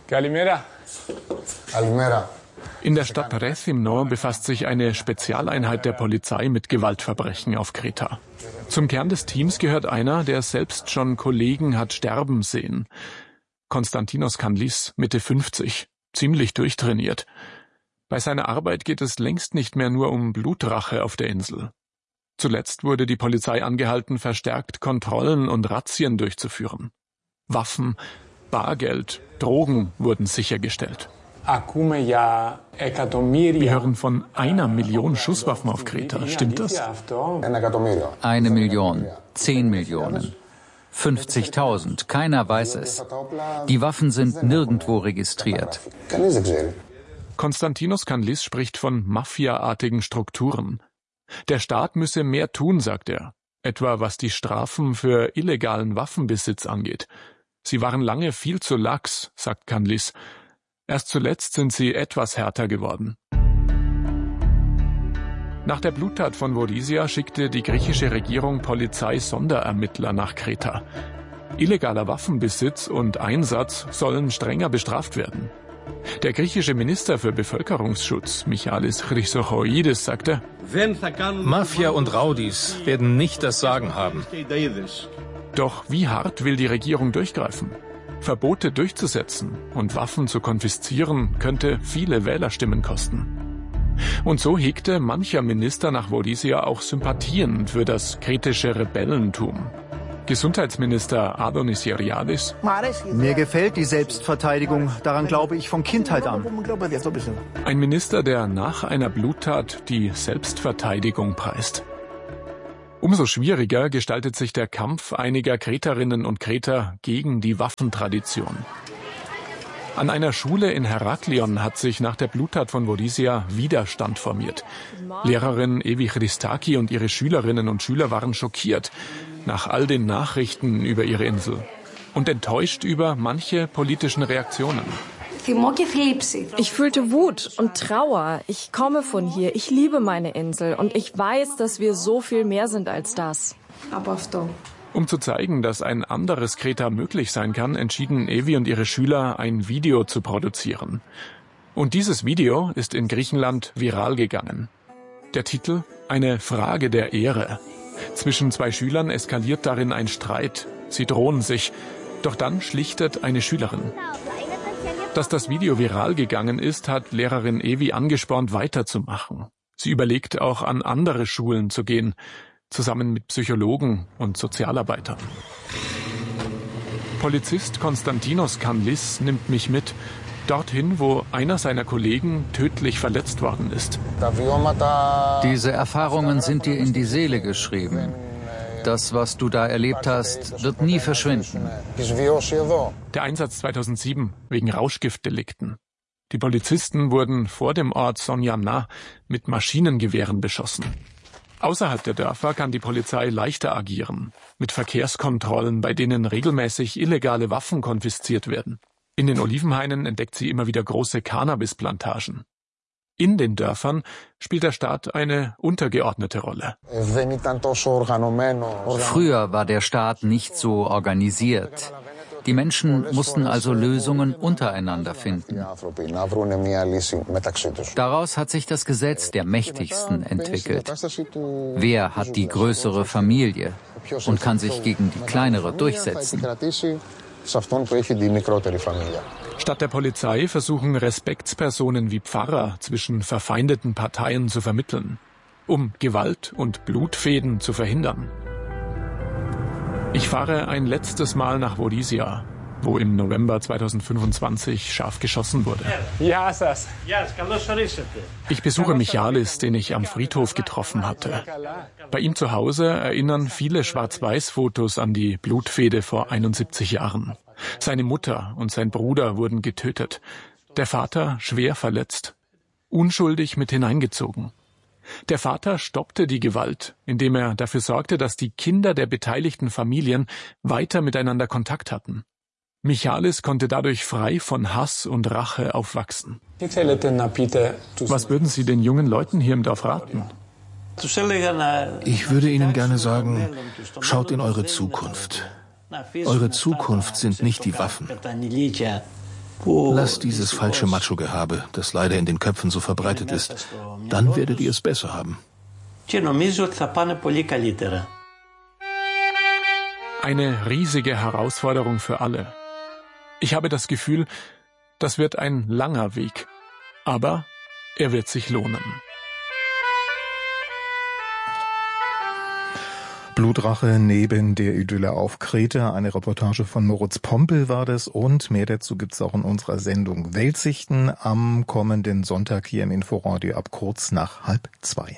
In der Stadt Rethymno befasst sich eine Spezialeinheit der Polizei mit Gewaltverbrechen auf Kreta. Zum Kern des Teams gehört einer, der selbst schon Kollegen hat sterben sehen. Konstantinos Kanlis, Mitte 50, ziemlich durchtrainiert. Bei seiner Arbeit geht es längst nicht mehr nur um Blutrache auf der Insel. Zuletzt wurde die Polizei angehalten, verstärkt Kontrollen und Razzien durchzuführen. Waffen, Bargeld, Drogen wurden sichergestellt. Wir hören von 1 Million Schusswaffen auf Kreta. Stimmt das? 1 Million, 10 Millionen, 50.000. Keiner weiß es. Die Waffen sind nirgendwo registriert. Konstantinos Kanlis spricht von mafiaartigen Strukturen. Der Staat müsse mehr tun, sagt er, etwa was die Strafen für illegalen Waffenbesitz angeht. Sie waren lange viel zu lax, sagt Kanlis. Erst zuletzt sind sie etwas härter geworden. Nach der Bluttat von Vodisia schickte die griechische Regierung Polizei-Sonderermittler nach Kreta. Illegaler Waffenbesitz und Einsatz sollen strenger bestraft werden. Der griechische Minister für Bevölkerungsschutz, Michalis Chrysochoidis, sagte: Mafia und Raudis werden nicht das Sagen haben. Doch wie hart will die Regierung durchgreifen? Verbote durchzusetzen und Waffen zu konfiszieren, könnte viele Wählerstimmen kosten. Und so hegte mancher Minister nach Volysia auch Sympathien für das kretische Rebellentum. Gesundheitsminister Adonis Geriadis: Mir gefällt die Selbstverteidigung, daran glaube ich von Kindheit an. Ein Minister, der nach einer Bluttat die Selbstverteidigung preist. Umso schwieriger gestaltet sich der Kampf einiger Kreterinnen und Kreter gegen die Waffentradition. An einer Schule in Heraklion hat sich nach der Bluttat von Volysia Widerstand formiert. Lehrerin Evi Christaki und ihre Schülerinnen und Schüler waren schockiert nach all den Nachrichten über ihre Insel und enttäuscht über manche politischen Reaktionen. Ich fühlte Wut und Trauer. Ich komme von hier, ich liebe meine Insel und ich weiß, dass wir so viel mehr sind als das. Um zu zeigen, dass ein anderes Kreta möglich sein kann, entschieden Evi und ihre Schüler, ein Video zu produzieren. Und dieses Video ist in Griechenland viral gegangen. Der Titel: Eine Frage der Ehre. Zwischen zwei Schülern eskaliert darin ein Streit. Sie drohen sich. Doch dann schlichtet eine Schülerin. Dass das Video viral gegangen ist, hat Lehrerin Evi angespornt, weiterzumachen. Sie überlegt auch, an andere Schulen zu gehen, zusammen mit Psychologen und Sozialarbeitern. Polizist Konstantinos Kanlis nimmt mich mit, dorthin, wo einer seiner Kollegen tödlich verletzt worden ist. Diese Erfahrungen sind dir in die Seele geschrieben. Das, was du da erlebt hast, wird nie verschwinden. Der Einsatz 2007 wegen Rauschgiftdelikten. Die Polizisten wurden vor dem Ort Sonjana mit Maschinengewehren beschossen. Außerhalb der Dörfer kann die Polizei leichter agieren, mit Verkehrskontrollen, bei denen regelmäßig illegale Waffen konfisziert werden. In den Olivenhainen entdeckt sie immer wieder große Cannabisplantagen. In den Dörfern spielt der Staat eine untergeordnete Rolle. Früher war der Staat nicht so organisiert. Die Menschen mussten also Lösungen untereinander finden. Daraus hat sich das Gesetz der Mächtigsten entwickelt. Wer hat die größere Familie und kann sich gegen die kleinere durchsetzen? Statt der Polizei versuchen Respektspersonen wie Pfarrer zwischen verfeindeten Parteien zu vermitteln, um Gewalt und Blutfäden zu verhindern. Ich fahre ein letztes Mal nach Volysia, wo im November 2025 scharf geschossen wurde. Ich besuche Michalis, den ich am Friedhof getroffen hatte. Bei ihm zu Hause erinnern viele Schwarz-Weiß-Fotos an die Blutfehde vor 71 Jahren. Seine Mutter und sein Bruder wurden getötet, der Vater schwer verletzt, unschuldig mit hineingezogen. Der Vater stoppte die Gewalt, indem er dafür sorgte, dass die Kinder der beteiligten Familien weiter miteinander Kontakt hatten. Michalis konnte dadurch frei von Hass und Rache aufwachsen. Was würden Sie den jungen Leuten hier im Dorf raten? Ich würde Ihnen gerne sagen, schaut in eure Zukunft. Eure Zukunft sind nicht die Waffen. Lasst dieses falsche Macho-Gehabe, das leider in den Köpfen so verbreitet ist. Dann werdet ihr es besser haben. Eine riesige Herausforderung für alle. Ich habe das Gefühl, das wird ein langer Weg. Aber er wird sich lohnen. Blutrache neben der Idylle auf Kreta. Eine Reportage von Moritz Pompel war das. Und mehr dazu gibt's auch in unserer Sendung Weltsichten am kommenden Sonntag hier im Inforadio ab kurz nach 1:30.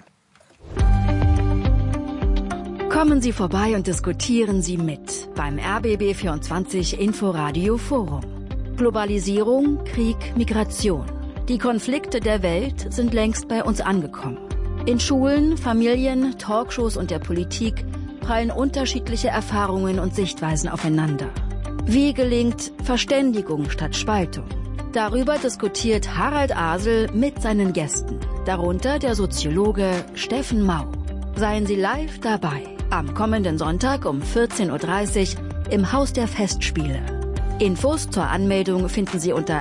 Kommen Sie vorbei und diskutieren Sie mit beim RBB24 Inforadio Forum. Globalisierung, Krieg, Migration. Die Konflikte der Welt sind längst bei uns angekommen. In Schulen, Familien, Talkshows und der Politik prallen unterschiedliche Erfahrungen und Sichtweisen aufeinander. Wie gelingt Verständigung statt Spaltung? Darüber diskutiert Harald Asel mit seinen Gästen, darunter der Soziologe Steffen Mau. Seien Sie live dabei, am kommenden Sonntag um 14:30 Uhr im Haus der Festspiele. Infos zur Anmeldung finden Sie unter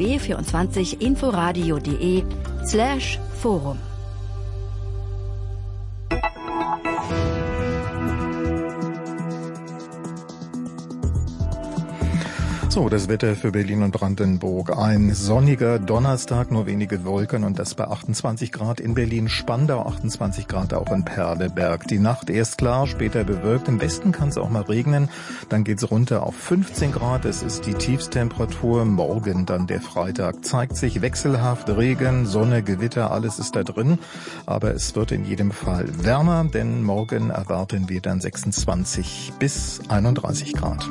rbb24inforadio.de/forum. So, das Wetter für Berlin und Brandenburg. Ein sonniger Donnerstag, nur wenige Wolken und das bei 28 Grad in Berlin-Spandau, 28 Grad auch in Perleberg. Die Nacht erst klar, später bewölkt. Im Westen kann es auch mal regnen. Dann geht's runter auf 15 Grad. Es ist die Tiefstemperatur. Morgen dann der Freitag. Zeigt sich wechselhaft Regen, Sonne, Gewitter, alles ist da drin. Aber es wird in jedem Fall wärmer, denn morgen erwarten wir dann 26 bis 31 Grad.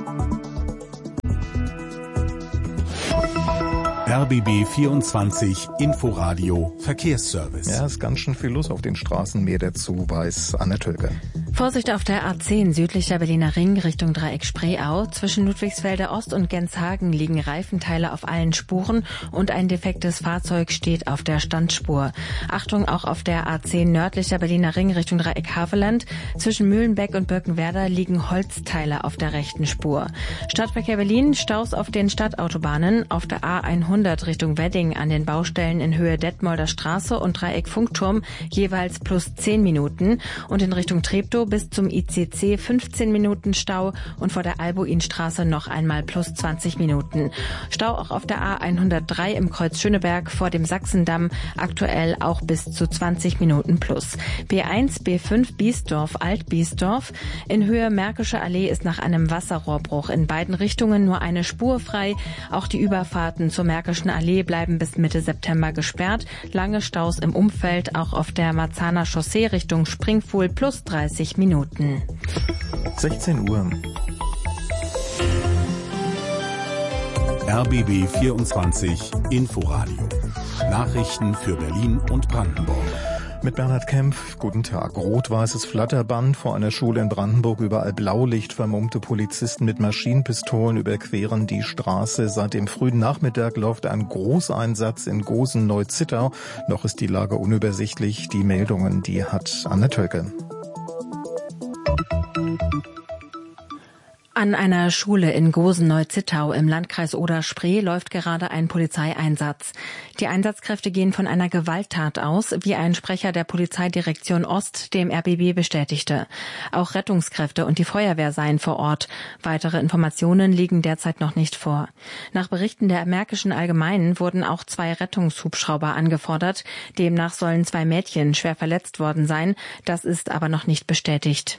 RBB 24 Inforadio Verkehrsservice. Ja, ist ganz schön viel los auf den Straßen. Mehr dazu weiß Anne Tölke. Vorsicht auf der A10 südlicher Berliner Ring Richtung Dreieck Spreeau. Zwischen Ludwigsfelder Ost und Genshagen liegen Reifenteile auf allen Spuren und ein defektes Fahrzeug steht auf der Standspur. Achtung auch auf der A10 nördlicher Berliner Ring Richtung Dreieck Havelland. Zwischen Mühlenbeck und Birkenwerder liegen Holzteile auf der rechten Spur. Stadtverkehr Berlin, Staus auf den Stadtautobahnen, auf der A100 Richtung Wedding an den Baustellen in Höhe Detmolder Straße und Dreieck Funkturm jeweils plus 10 Minuten und in Richtung Treptow bis zum ICC 15 Minuten Stau und vor der Albuinstraße noch einmal plus 20 Minuten. Stau auch auf der A103 im Kreuz Schöneberg vor dem Sachsendamm, aktuell auch bis zu 20 Minuten plus. B1, B5 Biesdorf, Alt-Biesdorf. In Höhe Märkische Allee ist nach einem Wasserrohrbruch in beiden Richtungen nur eine Spur frei. Auch die Überfahrten zur Märkischen Allee bleiben bis Mitte September gesperrt. Lange Staus im Umfeld, auch auf der Marzahner Chaussee Richtung Springfuhl plus 30 Minuten. 16 Uhr. RBB 24 Inforadio. Nachrichten für Berlin und Brandenburg. Mit Bernhard Kempf, guten Tag. Rot-weißes Flatterband vor einer Schule in Brandenburg, überall Blaulicht, vermummte Polizisten mit Maschinenpistolen überqueren die Straße. Seit dem frühen Nachmittag läuft ein Großeinsatz in Gosen-Neu-Zittau. Noch ist die Lage unübersichtlich. Die Meldungen, die hat Anne Tölke. An einer Schule in Gosen-Neu-Zittau im Landkreis Oder-Spree läuft gerade ein Polizeieinsatz. Die Einsatzkräfte gehen von einer Gewalttat aus, wie ein Sprecher der Polizeidirektion Ost dem RBB bestätigte. Auch Rettungskräfte und die Feuerwehr seien vor Ort. Weitere Informationen liegen derzeit noch nicht vor. Nach Berichten der Märkischen Allgemeinen wurden auch 2 Rettungshubschrauber angefordert. Demnach sollen 2 Mädchen schwer verletzt worden sein. Das ist aber noch nicht bestätigt.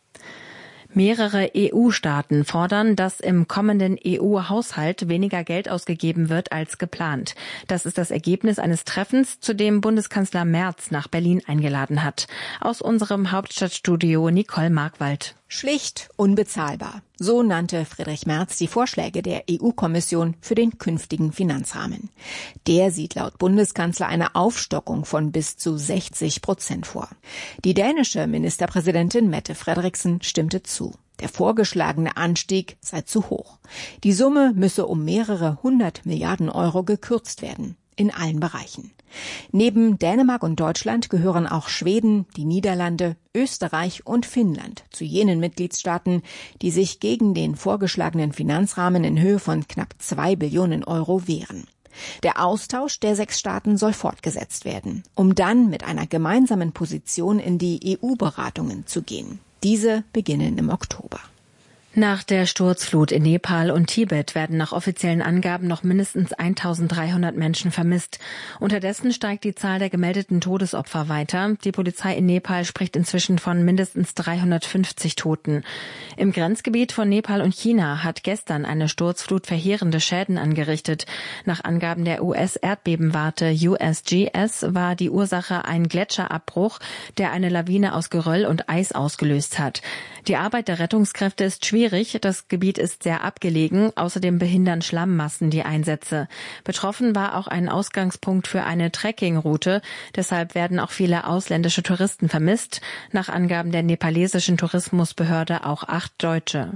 Mehrere EU-Staaten fordern, dass im kommenden EU-Haushalt weniger Geld ausgegeben wird als geplant. Das ist das Ergebnis eines Treffens, zu dem Bundeskanzler Merz nach Berlin eingeladen hat. Aus unserem Hauptstadtstudio Nicole Markwald. Schlicht unbezahlbar. So nannte Friedrich Merz die Vorschläge der EU-Kommission für den künftigen Finanzrahmen. Der sieht laut Bundeskanzler eine Aufstockung von bis zu 60% vor. Die dänische Ministerpräsidentin Mette Frederiksen stimmte zu. Der vorgeschlagene Anstieg sei zu hoch. Die Summe müsse um mehrere 100 Milliarden Euro gekürzt werden. In allen Bereichen. Neben Dänemark und Deutschland gehören auch Schweden, die Niederlande, Österreich und Finnland zu jenen Mitgliedstaaten, die sich gegen den vorgeschlagenen Finanzrahmen in Höhe von knapp 2 Billionen Euro wehren. Der Austausch der 6 Staaten soll fortgesetzt werden, um dann mit einer gemeinsamen Position in die EU-Beratungen zu gehen. Diese beginnen im Oktober. Nach der Sturzflut in Nepal und Tibet werden nach offiziellen Angaben noch mindestens 1300 Menschen vermisst. Unterdessen steigt die Zahl der gemeldeten Todesopfer weiter. Die Polizei in Nepal spricht inzwischen von mindestens 350 Toten. Im Grenzgebiet von Nepal und China hat gestern eine Sturzflut verheerende Schäden angerichtet. Nach Angaben der US-Erdbebenwarte USGS war die Ursache ein Gletscherabbruch, der eine Lawine aus Geröll und Eis ausgelöst hat. Die Arbeit der Rettungskräfte ist schwierig. Das Gebiet ist sehr abgelegen. Außerdem behindern Schlammmassen die Einsätze. Betroffen war auch ein Ausgangspunkt für eine Trekkingroute. Deshalb werden auch viele ausländische Touristen vermisst. Nach Angaben der nepalesischen Tourismusbehörde auch 8 Deutsche.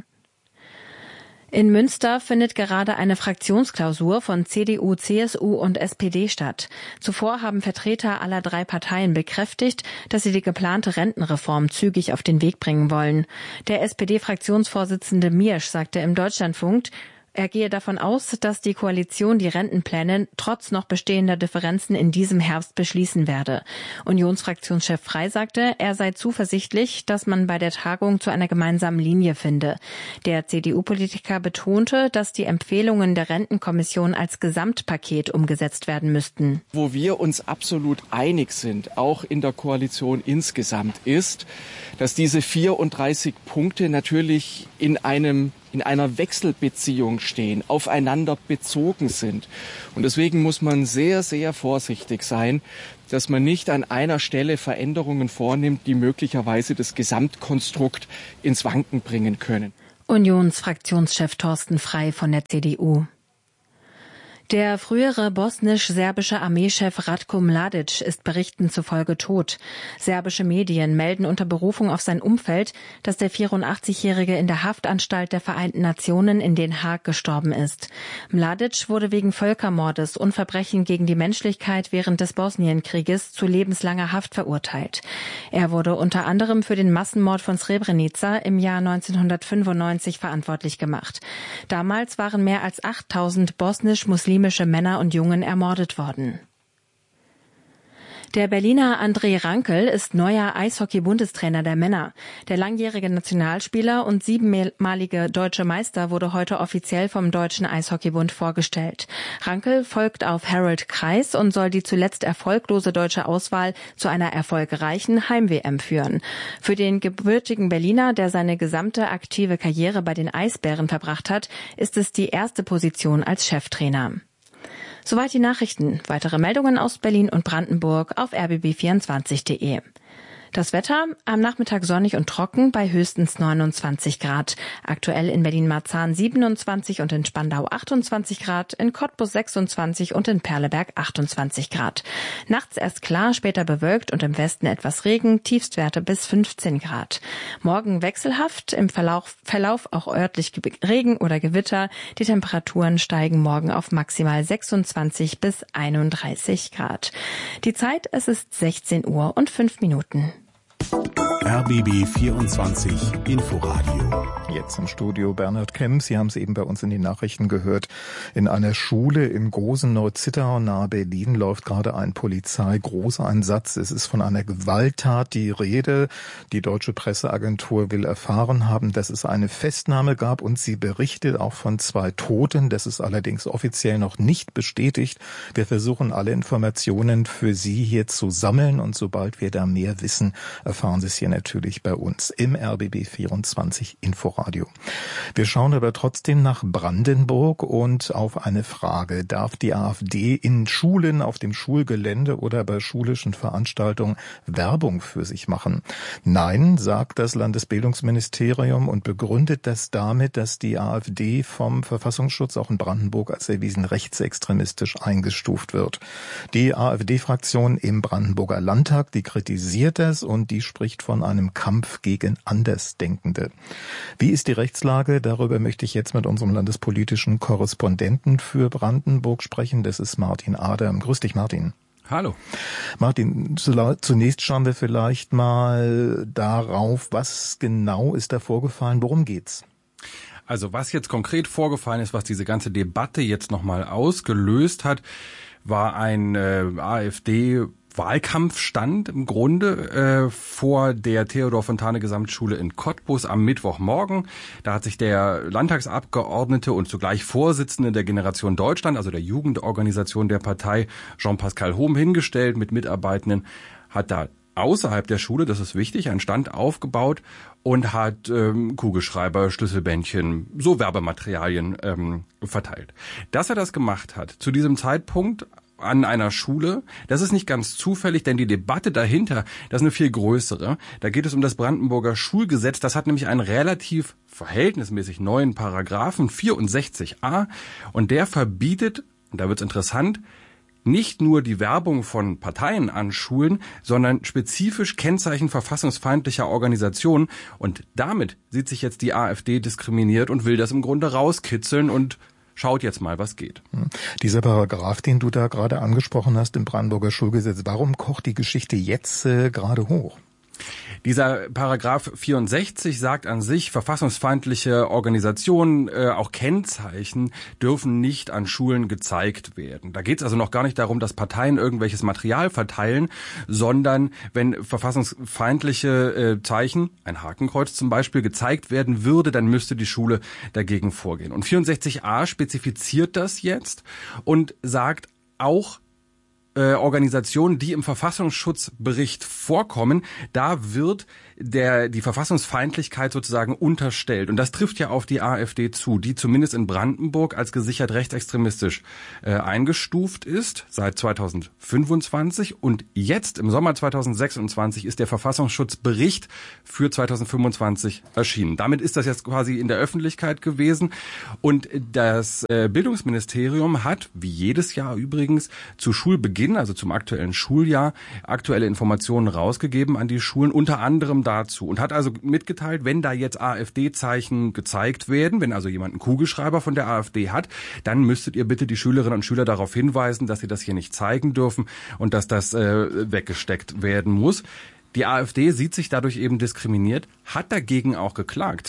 In Münster findet gerade eine Fraktionsklausur von CDU, CSU und SPD statt. Zuvor haben Vertreter aller 3 Parteien bekräftigt, dass sie die geplante Rentenreform zügig auf den Weg bringen wollen. Der SPD-Fraktionsvorsitzende Miersch sagte im Deutschlandfunk, Er gehe davon aus, dass die Koalition die Rentenpläne trotz noch bestehender Differenzen in diesem Herbst beschließen werde. Unionsfraktionschef Frey sagte, er sei zuversichtlich, dass man bei der Tagung zu einer gemeinsamen Linie finde. Der CDU-Politiker betonte, dass die Empfehlungen der Rentenkommission als Gesamtpaket umgesetzt werden müssten. Wo wir uns absolut einig sind, auch in der Koalition insgesamt, ist, dass diese 34 Punkte natürlich in einer Wechselbeziehung stehen, aufeinander bezogen sind. Und deswegen muss man sehr, sehr vorsichtig sein, dass man nicht an einer Stelle Veränderungen vornimmt, die möglicherweise das Gesamtkonstrukt ins Wanken bringen können. Unionsfraktionschef Thorsten Frey von der CDU. Der frühere bosnisch-serbische Armeechef Ratko Mladic ist Berichten zufolge tot. Serbische Medien melden unter Berufung auf sein Umfeld, dass der 84-Jährige in der Haftanstalt der Vereinten Nationen in Den Haag gestorben ist. Mladic wurde wegen Völkermordes und Verbrechen gegen die Menschlichkeit während des Bosnienkrieges zu lebenslanger Haft verurteilt. Er wurde unter anderem für den Massenmord von Srebrenica im Jahr 1995 verantwortlich gemacht. Damals waren mehr als 8000 bosnisch-muslimische Männer und Jungen ermordet worden. Der Berliner André Rankel ist neuer Eishockey-Bundestrainer der Männer. Der langjährige Nationalspieler und 7-malige deutsche Meister wurde heute offiziell vom Deutschen Eishockeybund vorgestellt. Rankel folgt auf Harold Kreis und soll die zuletzt erfolglose deutsche Auswahl zu einer erfolgreichen Heim-WM führen. Für den gebürtigen Berliner, der seine gesamte aktive Karriere bei den Eisbären verbracht hat, ist es die erste Position als Cheftrainer. Soweit die Nachrichten. Weitere Meldungen aus Berlin und Brandenburg auf rbb24.de. Das Wetter am Nachmittag sonnig und trocken bei höchstens 29 Grad. Aktuell in Berlin-Marzahn 27 und in Spandau 28 Grad, in Cottbus 26 und in Perleberg 28 Grad. Nachts erst klar, später bewölkt und im Westen etwas Regen, Tiefstwerte bis 15 Grad. Morgen wechselhaft, im Verlauf auch örtlich Regen oder Gewitter. Die Temperaturen steigen morgen auf maximal 26 bis 31 Grad. Die Zeit, es ist 16 Uhr und 5 Minuten. RBB 24 Inforadio. Jetzt im Studio Bernhard Kemp. Sie haben es eben bei uns in den Nachrichten gehört. In einer Schule in Gosen-Neu-Zittau nahe Berlin läuft gerade ein Polizeigroßeinsatz. Es ist von einer Gewalttat die Rede. Die deutsche Presseagentur will erfahren haben, dass es eine Festnahme gab und sie berichtet auch von 2 Toten. Das ist allerdings offiziell noch nicht bestätigt. Wir versuchen alle Informationen für Sie hier zu sammeln und sobald wir da mehr wissen, erfahren Sie es hier natürlich bei uns im RBB 24 Inforadio. Wir schauen aber trotzdem nach Brandenburg und auf eine Frage. Darf die AfD in Schulen, auf dem Schulgelände oder bei schulischen Veranstaltungen Werbung für sich machen? Nein, sagt das Landesbildungsministerium und begründet das damit, dass die AfD vom Verfassungsschutz auch in Brandenburg als erwiesen rechtsextremistisch eingestuft wird. Die AfD-Fraktion im Brandenburger Landtag, die kritisiert das und die spricht von einem Kampf gegen Andersdenkende. Wie ist die Rechtslage? Darüber möchte ich jetzt mit unserem landespolitischen Korrespondenten für Brandenburg sprechen. Das ist Martin Adam. Grüß dich, Martin. Hallo. Martin, zunächst schauen wir vielleicht mal darauf, was genau ist da vorgefallen, worum geht's? Also was jetzt konkret vorgefallen ist, was diese ganze Debatte jetzt nochmal ausgelöst hat, war ein AfD-Wahlkampfstand im Grunde vor der Theodor-Fontane-Gesamtschule in Cottbus am Mittwochmorgen. Da hat sich der Landtagsabgeordnete und zugleich Vorsitzende der Generation Deutschland, also der Jugendorganisation der Partei, Jean-Pascal Hohm, hingestellt mit Mitarbeitenden, hat da außerhalb der Schule, das ist wichtig, einen Stand aufgebaut und hat Kugelschreiber, Schlüsselbändchen, so Werbematerialien verteilt. Dass er das gemacht hat, zu diesem Zeitpunkt an einer Schule, das ist nicht ganz zufällig, denn die Debatte dahinter, das ist eine viel größere. Da geht es um das Brandenburger Schulgesetz, das hat nämlich einen relativ verhältnismäßig neuen Paragraphen, 64a, und der verbietet, und da wird's interessant, nicht nur die Werbung von Parteien an Schulen, sondern spezifisch Kennzeichen verfassungsfeindlicher Organisationen. Und damit sieht sich jetzt die AfD diskriminiert und will das im Grunde rauskitzeln und schaut jetzt mal, was geht. Dieser Paragraph, den du da gerade angesprochen hast im Brandenburger Schulgesetz, warum kocht die Geschichte jetzt gerade hoch? Dieser Paragraph 64 sagt an sich, verfassungsfeindliche Organisationen, auch Kennzeichen, dürfen nicht an Schulen gezeigt werden. Da geht es also noch gar nicht darum, dass Parteien irgendwelches Material verteilen, sondern wenn verfassungsfeindliche Zeichen, ein Hakenkreuz zum Beispiel, gezeigt werden würde, dann müsste die Schule dagegen vorgehen. Und 64a spezifiziert das jetzt und sagt auch, Organisationen, die im Verfassungsschutzbericht vorkommen, da wird die Verfassungsfeindlichkeit sozusagen unterstellt. Und das trifft ja auf die AfD zu, die zumindest in Brandenburg als gesichert rechtsextremistisch eingestuft ist seit 2025. Und jetzt im Sommer 2026 ist der Verfassungsschutzbericht für 2025 erschienen. Damit ist das jetzt quasi in der Öffentlichkeit gewesen. Und das Bildungsministerium hat, wie jedes Jahr übrigens, zu Schulbeginn, also zum aktuellen Schuljahr, aktuelle Informationen rausgegeben an die Schulen, unter anderem dazu, und hat also mitgeteilt, wenn da jetzt AfD-Zeichen gezeigt werden, wenn also jemand einen Kugelschreiber von der AfD hat, dann müsstet ihr bitte die Schülerinnen und Schüler darauf hinweisen, dass sie das hier nicht zeigen dürfen und dass das weggesteckt werden muss. Die AfD sieht sich dadurch eben diskriminiert, hat dagegen auch geklagt.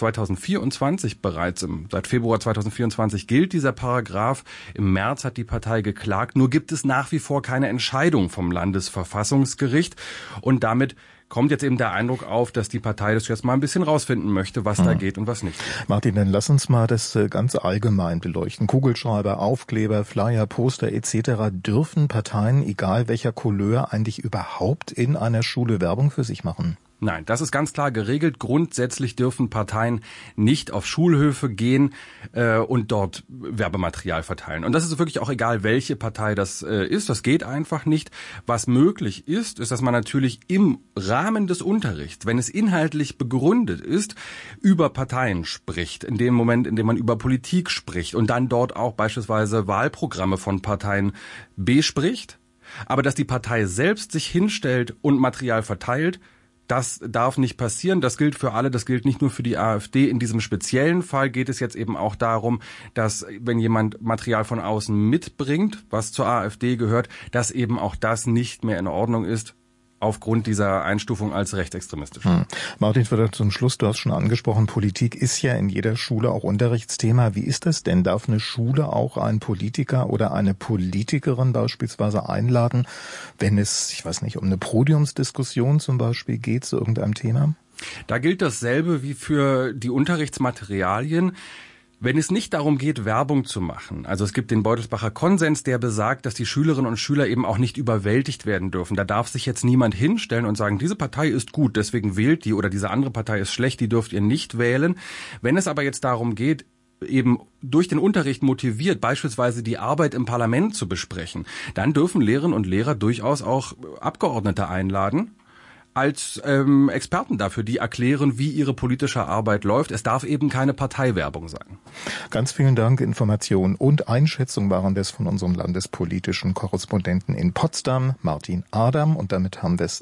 2024 bereits, seit Februar 2024 gilt dieser Paragraph. Im März hat die Partei geklagt. Nur gibt es nach wie vor keine Entscheidung vom Landesverfassungsgericht. Und damit kommt jetzt eben der Eindruck auf, dass die Partei das jetzt mal ein bisschen rausfinden möchte, was da geht und was nicht. Martin, dann lass uns mal das ganz allgemein beleuchten. Kugelschreiber, Aufkleber, Flyer, Poster etc. Dürfen Parteien, egal welcher Couleur, eigentlich überhaupt in einer Schule Werbung für sich machen? Nein, das ist ganz klar geregelt. Grundsätzlich dürfen Parteien nicht auf Schulhöfe gehen und dort Werbematerial verteilen. Und das ist wirklich auch egal, welche Partei das ist. Das geht einfach nicht. Was möglich ist, ist, dass man natürlich im Rahmen des Unterrichts, wenn es inhaltlich begründet ist, über Parteien spricht. In dem Moment, in dem man über Politik spricht und dann dort auch beispielsweise Wahlprogramme von Parteien bespricht. Aber dass die Partei selbst sich hinstellt und Material verteilt, das darf nicht passieren. Das gilt für alle. Das gilt nicht nur für die AfD. In diesem speziellen Fall geht es jetzt eben auch darum, dass wenn jemand Material von außen mitbringt, was zur AfD gehört, dass eben auch das nicht mehr in Ordnung ist, aufgrund dieser Einstufung als rechtsextremistisch. Martin, vielleicht zum Schluss, du hast schon angesprochen, Politik ist ja in jeder Schule auch Unterrichtsthema. Wie ist das denn? Darf eine Schule auch einen Politiker oder eine Politikerin beispielsweise einladen, wenn es, ich weiß nicht, um eine Podiumsdiskussion zum Beispiel geht zu irgendeinem Thema? Da gilt dasselbe wie für die Unterrichtsmaterialien. Wenn es nicht darum geht, Werbung zu machen, also es gibt den Beutelsbacher Konsens, der besagt, dass die Schülerinnen und Schüler eben auch nicht überwältigt werden dürfen. Da darf sich jetzt niemand hinstellen und sagen, diese Partei ist gut, deswegen wählt die, oder diese andere Partei ist schlecht, die dürft ihr nicht wählen. Wenn es aber jetzt darum geht, eben durch den Unterricht motiviert, beispielsweise die Arbeit im Parlament zu besprechen, dann dürfen Lehrerinnen und Lehrer durchaus auch Abgeordnete einladen als Experten dafür, die erklären, wie ihre politische Arbeit läuft. Es darf eben keine Parteiwerbung sein. Ganz vielen Dank. Informationen und Einschätzung waren das von unserem landespolitischen Korrespondenten in Potsdam, Martin Adam. Und damit haben wir es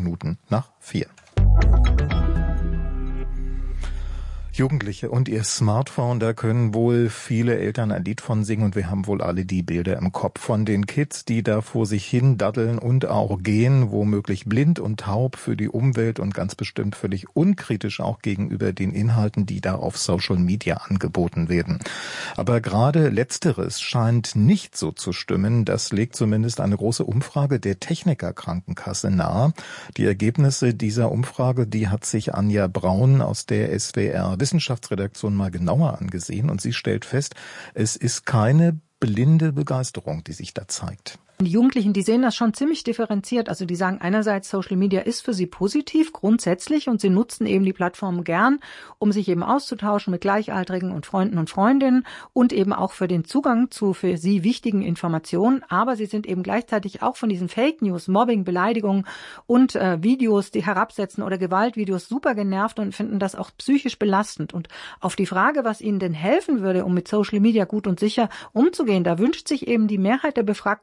4:11. Jugendliche und ihr Smartphone, da können wohl viele Eltern ein Lied von singen und wir haben wohl alle die Bilder im Kopf von den Kids, die da vor sich hin daddeln und auch gehen, womöglich blind und taub für die Umwelt und ganz bestimmt völlig unkritisch auch gegenüber den Inhalten, die da auf Social Media angeboten werden. Aber gerade Letzteres scheint nicht so zu stimmen. Das legt zumindest eine große Umfrage der Techniker Krankenkasse nahe. Die Ergebnisse dieser Umfrage, die hat sich Anja Braun aus der SWR Wissenschaftsredaktion mal genauer angesehen und sie stellt fest, es ist keine blinde Begeisterung, die sich da zeigt. Die Jugendlichen, die sehen das schon ziemlich differenziert. Also die sagen einerseits, Social Media ist für sie positiv, grundsätzlich, und sie nutzen eben die Plattform gern, um sich eben auszutauschen mit Gleichaltrigen und Freunden und Freundinnen und eben auch für den Zugang zu für sie wichtigen Informationen. Aber sie sind eben gleichzeitig auch von diesen Fake News, Mobbing, Beleidigungen und Videos, die herabsetzen oder Gewaltvideos super genervt und finden das auch psychisch belastend. Und auf die Frage, was ihnen denn helfen würde, um mit Social Media gut und sicher umzugehen, da wünscht sich eben die Mehrheit der befragten Kids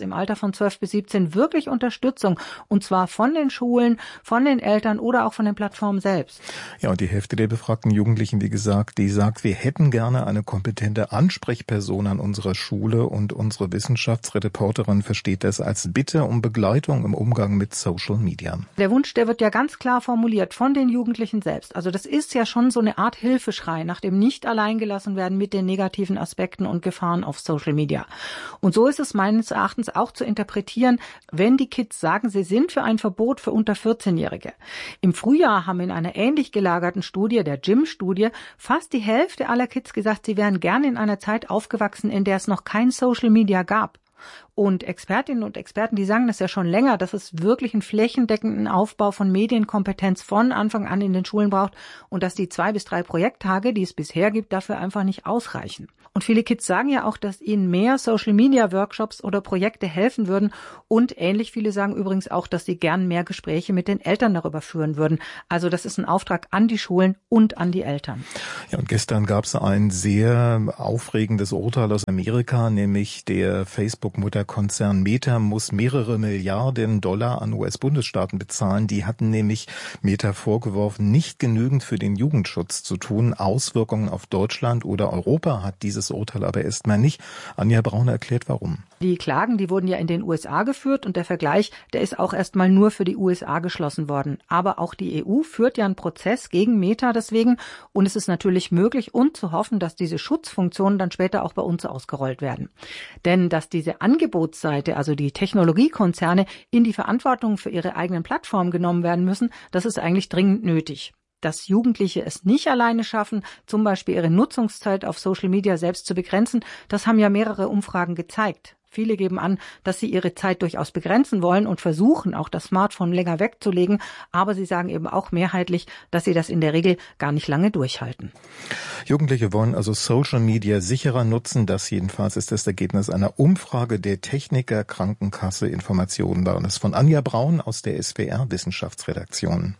im Alter von 12 bis 17 wirklich Unterstützung, und zwar von den Schulen, von den Eltern oder auch von den Plattformen selbst. Ja, und die Hälfte der befragten Jugendlichen, wie gesagt, die sagt, wir hätten gerne eine kompetente Ansprechperson an unserer Schule, und unsere Wissenschaftsreporterin versteht das als Bitte um Begleitung im Umgang mit Social Media. Der Wunsch, der wird ja ganz klar formuliert von den Jugendlichen selbst. Also das ist ja schon so eine Art Hilfeschrei nach dem nicht alleingelassen werden mit den negativen Aspekten und Gefahren auf Social Media. Und so ist es meines Erachtens auch zu interpretieren, wenn die Kids sagen, sie sind für ein Verbot für unter 14-Jährige. Im Frühjahr haben in einer ähnlich gelagerten Studie, der JIM-Studie, fast die Hälfte aller Kids gesagt, sie wären gerne in einer Zeit aufgewachsen, in der es noch kein Social Media gab. Und Expertinnen und Experten, die sagen das ja schon länger, dass es wirklich einen flächendeckenden Aufbau von Medienkompetenz von Anfang an in den Schulen braucht und dass die 2 bis 3 Projekttage, die es bisher gibt, dafür einfach nicht ausreichen. Und viele Kids sagen ja auch, dass ihnen mehr Social-Media-Workshops oder Projekte helfen würden. Und ähnlich viele sagen übrigens auch, dass sie gern mehr Gespräche mit den Eltern darüber führen würden. Also das ist ein Auftrag an die Schulen und an die Eltern. Ja, und gestern gab es ein sehr aufregendes Urteil aus Amerika, nämlich der Facebook-Mutterkonzern Meta muss mehrere Milliarden Dollar an US-Bundesstaaten bezahlen. Die hatten nämlich Meta vorgeworfen, nicht genügend für den Jugendschutz zu tun. Auswirkungen auf Deutschland oder Europa hat dieses Urteil aber erstmal nicht. Anja Braun erklärt, warum. Die Klagen, die wurden ja in den USA geführt und der Vergleich, der ist auch erstmal nur für die USA geschlossen worden. Aber auch die EU führt ja einen Prozess gegen Meta deswegen, und es ist natürlich möglich und zu hoffen, dass diese Schutzfunktionen dann später auch bei uns ausgerollt werden. Denn dass diese Angebotsseite, also die Technologiekonzerne, in die Verantwortung für ihre eigenen Plattformen genommen werden müssen, das ist eigentlich dringend nötig. Dass Jugendliche es nicht alleine schaffen, zum Beispiel ihre Nutzungszeit auf Social Media selbst zu begrenzen, das haben ja mehrere Umfragen gezeigt. Viele geben an, dass sie ihre Zeit durchaus begrenzen wollen und versuchen, auch das Smartphone länger wegzulegen. Aber sie sagen eben auch mehrheitlich, dass sie das in der Regel gar nicht lange durchhalten. Jugendliche wollen also Social Media sicherer nutzen. Das jedenfalls ist das Ergebnis einer Umfrage der Techniker Krankenkasse. Informationen waren es von Anja Braun aus der SWR Wissenschaftsredaktion.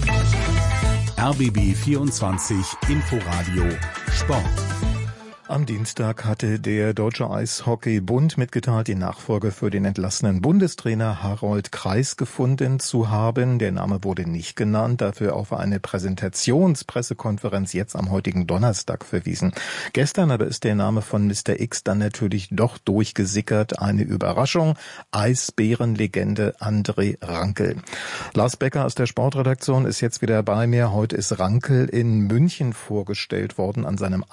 RBB 24 Inforadio Sport. Am Dienstag hatte der Deutsche Eishockey-Bund mitgeteilt, die Nachfolge für den entlassenen Bundestrainer Harold Kreis gefunden zu haben. Der Name wurde nicht genannt, dafür auf eine Präsentationspressekonferenz jetzt am heutigen Donnerstag verwiesen. Gestern aber ist der Name von Mr. X dann natürlich doch durchgesickert. Eine Überraschung. Eisbärenlegende André Rankel. Lars Becker aus der Sportredaktion ist jetzt wieder bei mir. Heute ist Rankel in München vorgestellt worden an seinem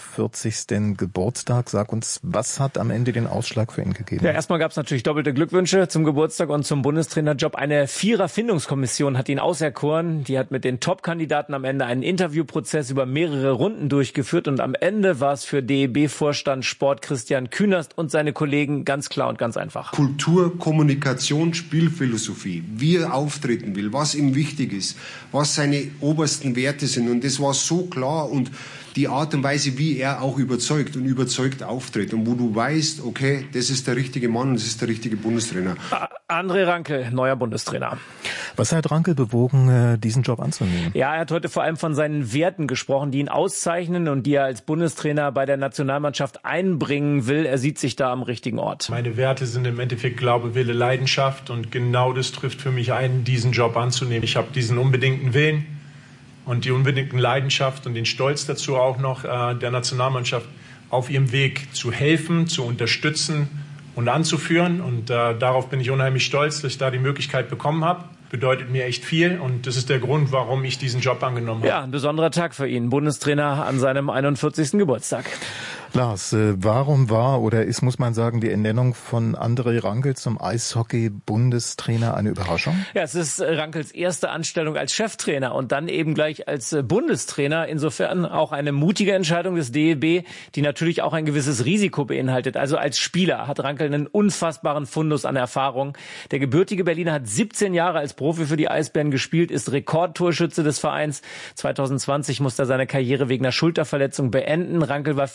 41. Geburtstag. Sag uns, was hat am Ende den Ausschlag für ihn gegeben? Ja, erstmal gab es natürlich doppelte Glückwünsche zum Geburtstag und zum Bundestrainerjob. Eine 4er-Findungskommission hat ihn auserkoren. Die hat mit den Top-Kandidaten am Ende einen Interviewprozess über mehrere Runden durchgeführt und am Ende war es für DEB-Vorstand Sport Christian Künast und seine Kollegen ganz klar und ganz einfach. Kultur, Kommunikation, Spielphilosophie, wie er auftreten will, was ihm wichtig ist, was seine obersten Werte sind, und das war so klar, und die Art und Weise, wie er auch überzeugt auftritt und wo du weißt, okay, das ist der richtige Mann und das ist der richtige Bundestrainer. André Rankel, neuer Bundestrainer. Was hat Rankel bewogen, diesen Job anzunehmen? Ja, er hat heute vor allem von seinen Werten gesprochen, die ihn auszeichnen und die er als Bundestrainer bei der Nationalmannschaft einbringen will. Er sieht sich da am richtigen Ort. Meine Werte sind im Endeffekt Glaube, Wille, Leidenschaft, und genau das trifft für mich ein, diesen Job anzunehmen. Ich habe diesen unbedingten Willen und die unbedingten Leidenschaft und den Stolz dazu auch noch, der Nationalmannschaft auf ihrem Weg zu helfen, zu unterstützen und anzuführen. Und darauf bin ich unheimlich stolz, dass ich da die Möglichkeit bekommen habe. Bedeutet mir echt viel und das ist der Grund, warum ich diesen Job angenommen habe. Ja, ein besonderer Tag für ihn, Bundestrainer an seinem 41. Geburtstag. Lars, warum war oder ist, muss man sagen, die Ernennung von André Rankel zum Eishockey-Bundestrainer eine Überraschung? Ja, es ist Rankels erste Anstellung als Cheftrainer und dann eben gleich als Bundestrainer. Insofern auch eine mutige Entscheidung des DEB, die natürlich auch ein gewisses Risiko beinhaltet. Also als Spieler hat Rankel einen unfassbaren Fundus an Erfahrung. Der gebürtige Berliner hat 17 Jahre als Profi für die Eisbären gespielt, ist Rekordtorschütze des Vereins. 2020 musste er seine Karriere wegen einer Schulterverletzung beenden. Rankel war viele Jahre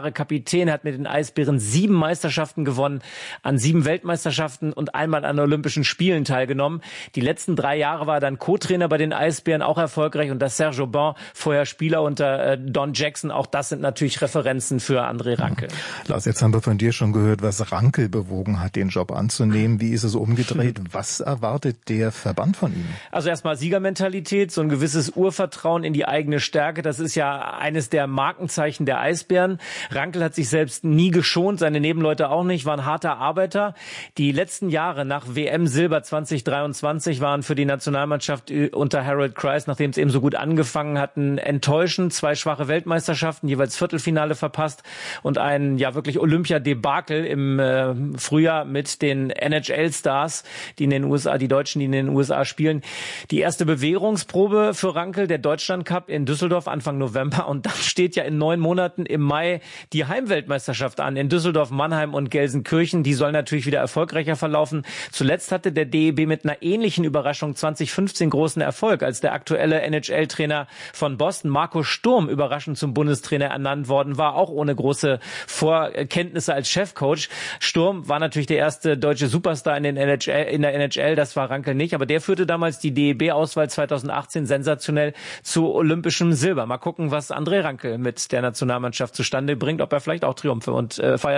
Jahre Kapitän, hat mit den Eisbären 7 Meisterschaften gewonnen, an 7 Weltmeisterschaften und einmal an Olympischen Spielen teilgenommen. Die letzten 3 Jahre war er dann Co-Trainer bei den Eisbären, auch erfolgreich. Und das Serge Aubin, vorher Spieler unter Don Jackson, auch das sind natürlich Referenzen für André Rankel. Lars, jetzt haben wir von dir schon gehört, was Rankel bewogen hat, den Job anzunehmen. Wie ist es umgedreht? Was erwartet der Verband von ihm? Also erstmal Siegermentalität, so ein gewisses Urvertrauen in die eigene Stärke. Das ist ja eines der Markenzeichen der Eisbären. Rankel hat sich selbst nie geschont, seine Nebenleute auch nicht, war ein harter Arbeiter. Die letzten Jahre nach WM Silber 2023 waren für die Nationalmannschaft unter Harold Kreis, nachdem es eben so gut angefangen hatten, enttäuschend. 2 schwache Weltmeisterschaften, jeweils Viertelfinale verpasst und ein ja wirklich Olympia-Debakel im Frühjahr mit den NHL-Stars, die in den USA, die Deutschen, die in den USA spielen. Die erste Bewährungsprobe für Rankel, der Deutschland-Cup in Düsseldorf Anfang November, und dann steht ja in 9 Monaten im Mai die Heimweltmeisterschaft an in Düsseldorf, Mannheim und Gelsenkirchen. Die soll natürlich wieder erfolgreicher verlaufen. Zuletzt hatte der DEB mit einer ähnlichen Überraschung 2015 großen Erfolg, als der aktuelle NHL-Trainer von Boston, Marco Sturm, überraschend zum Bundestrainer ernannt worden war, auch ohne große Vorkenntnisse als Chefcoach. Sturm war natürlich der erste deutsche Superstar in der NHL, das war Rankel nicht, aber der führte damals die DEB-Auswahl 2018 sensationell zu olympischem Silber. Mal gucken, was André Rankel mit der Nationalmannschaft zustande bringt, ob er vielleicht auch Triumphe und feiert.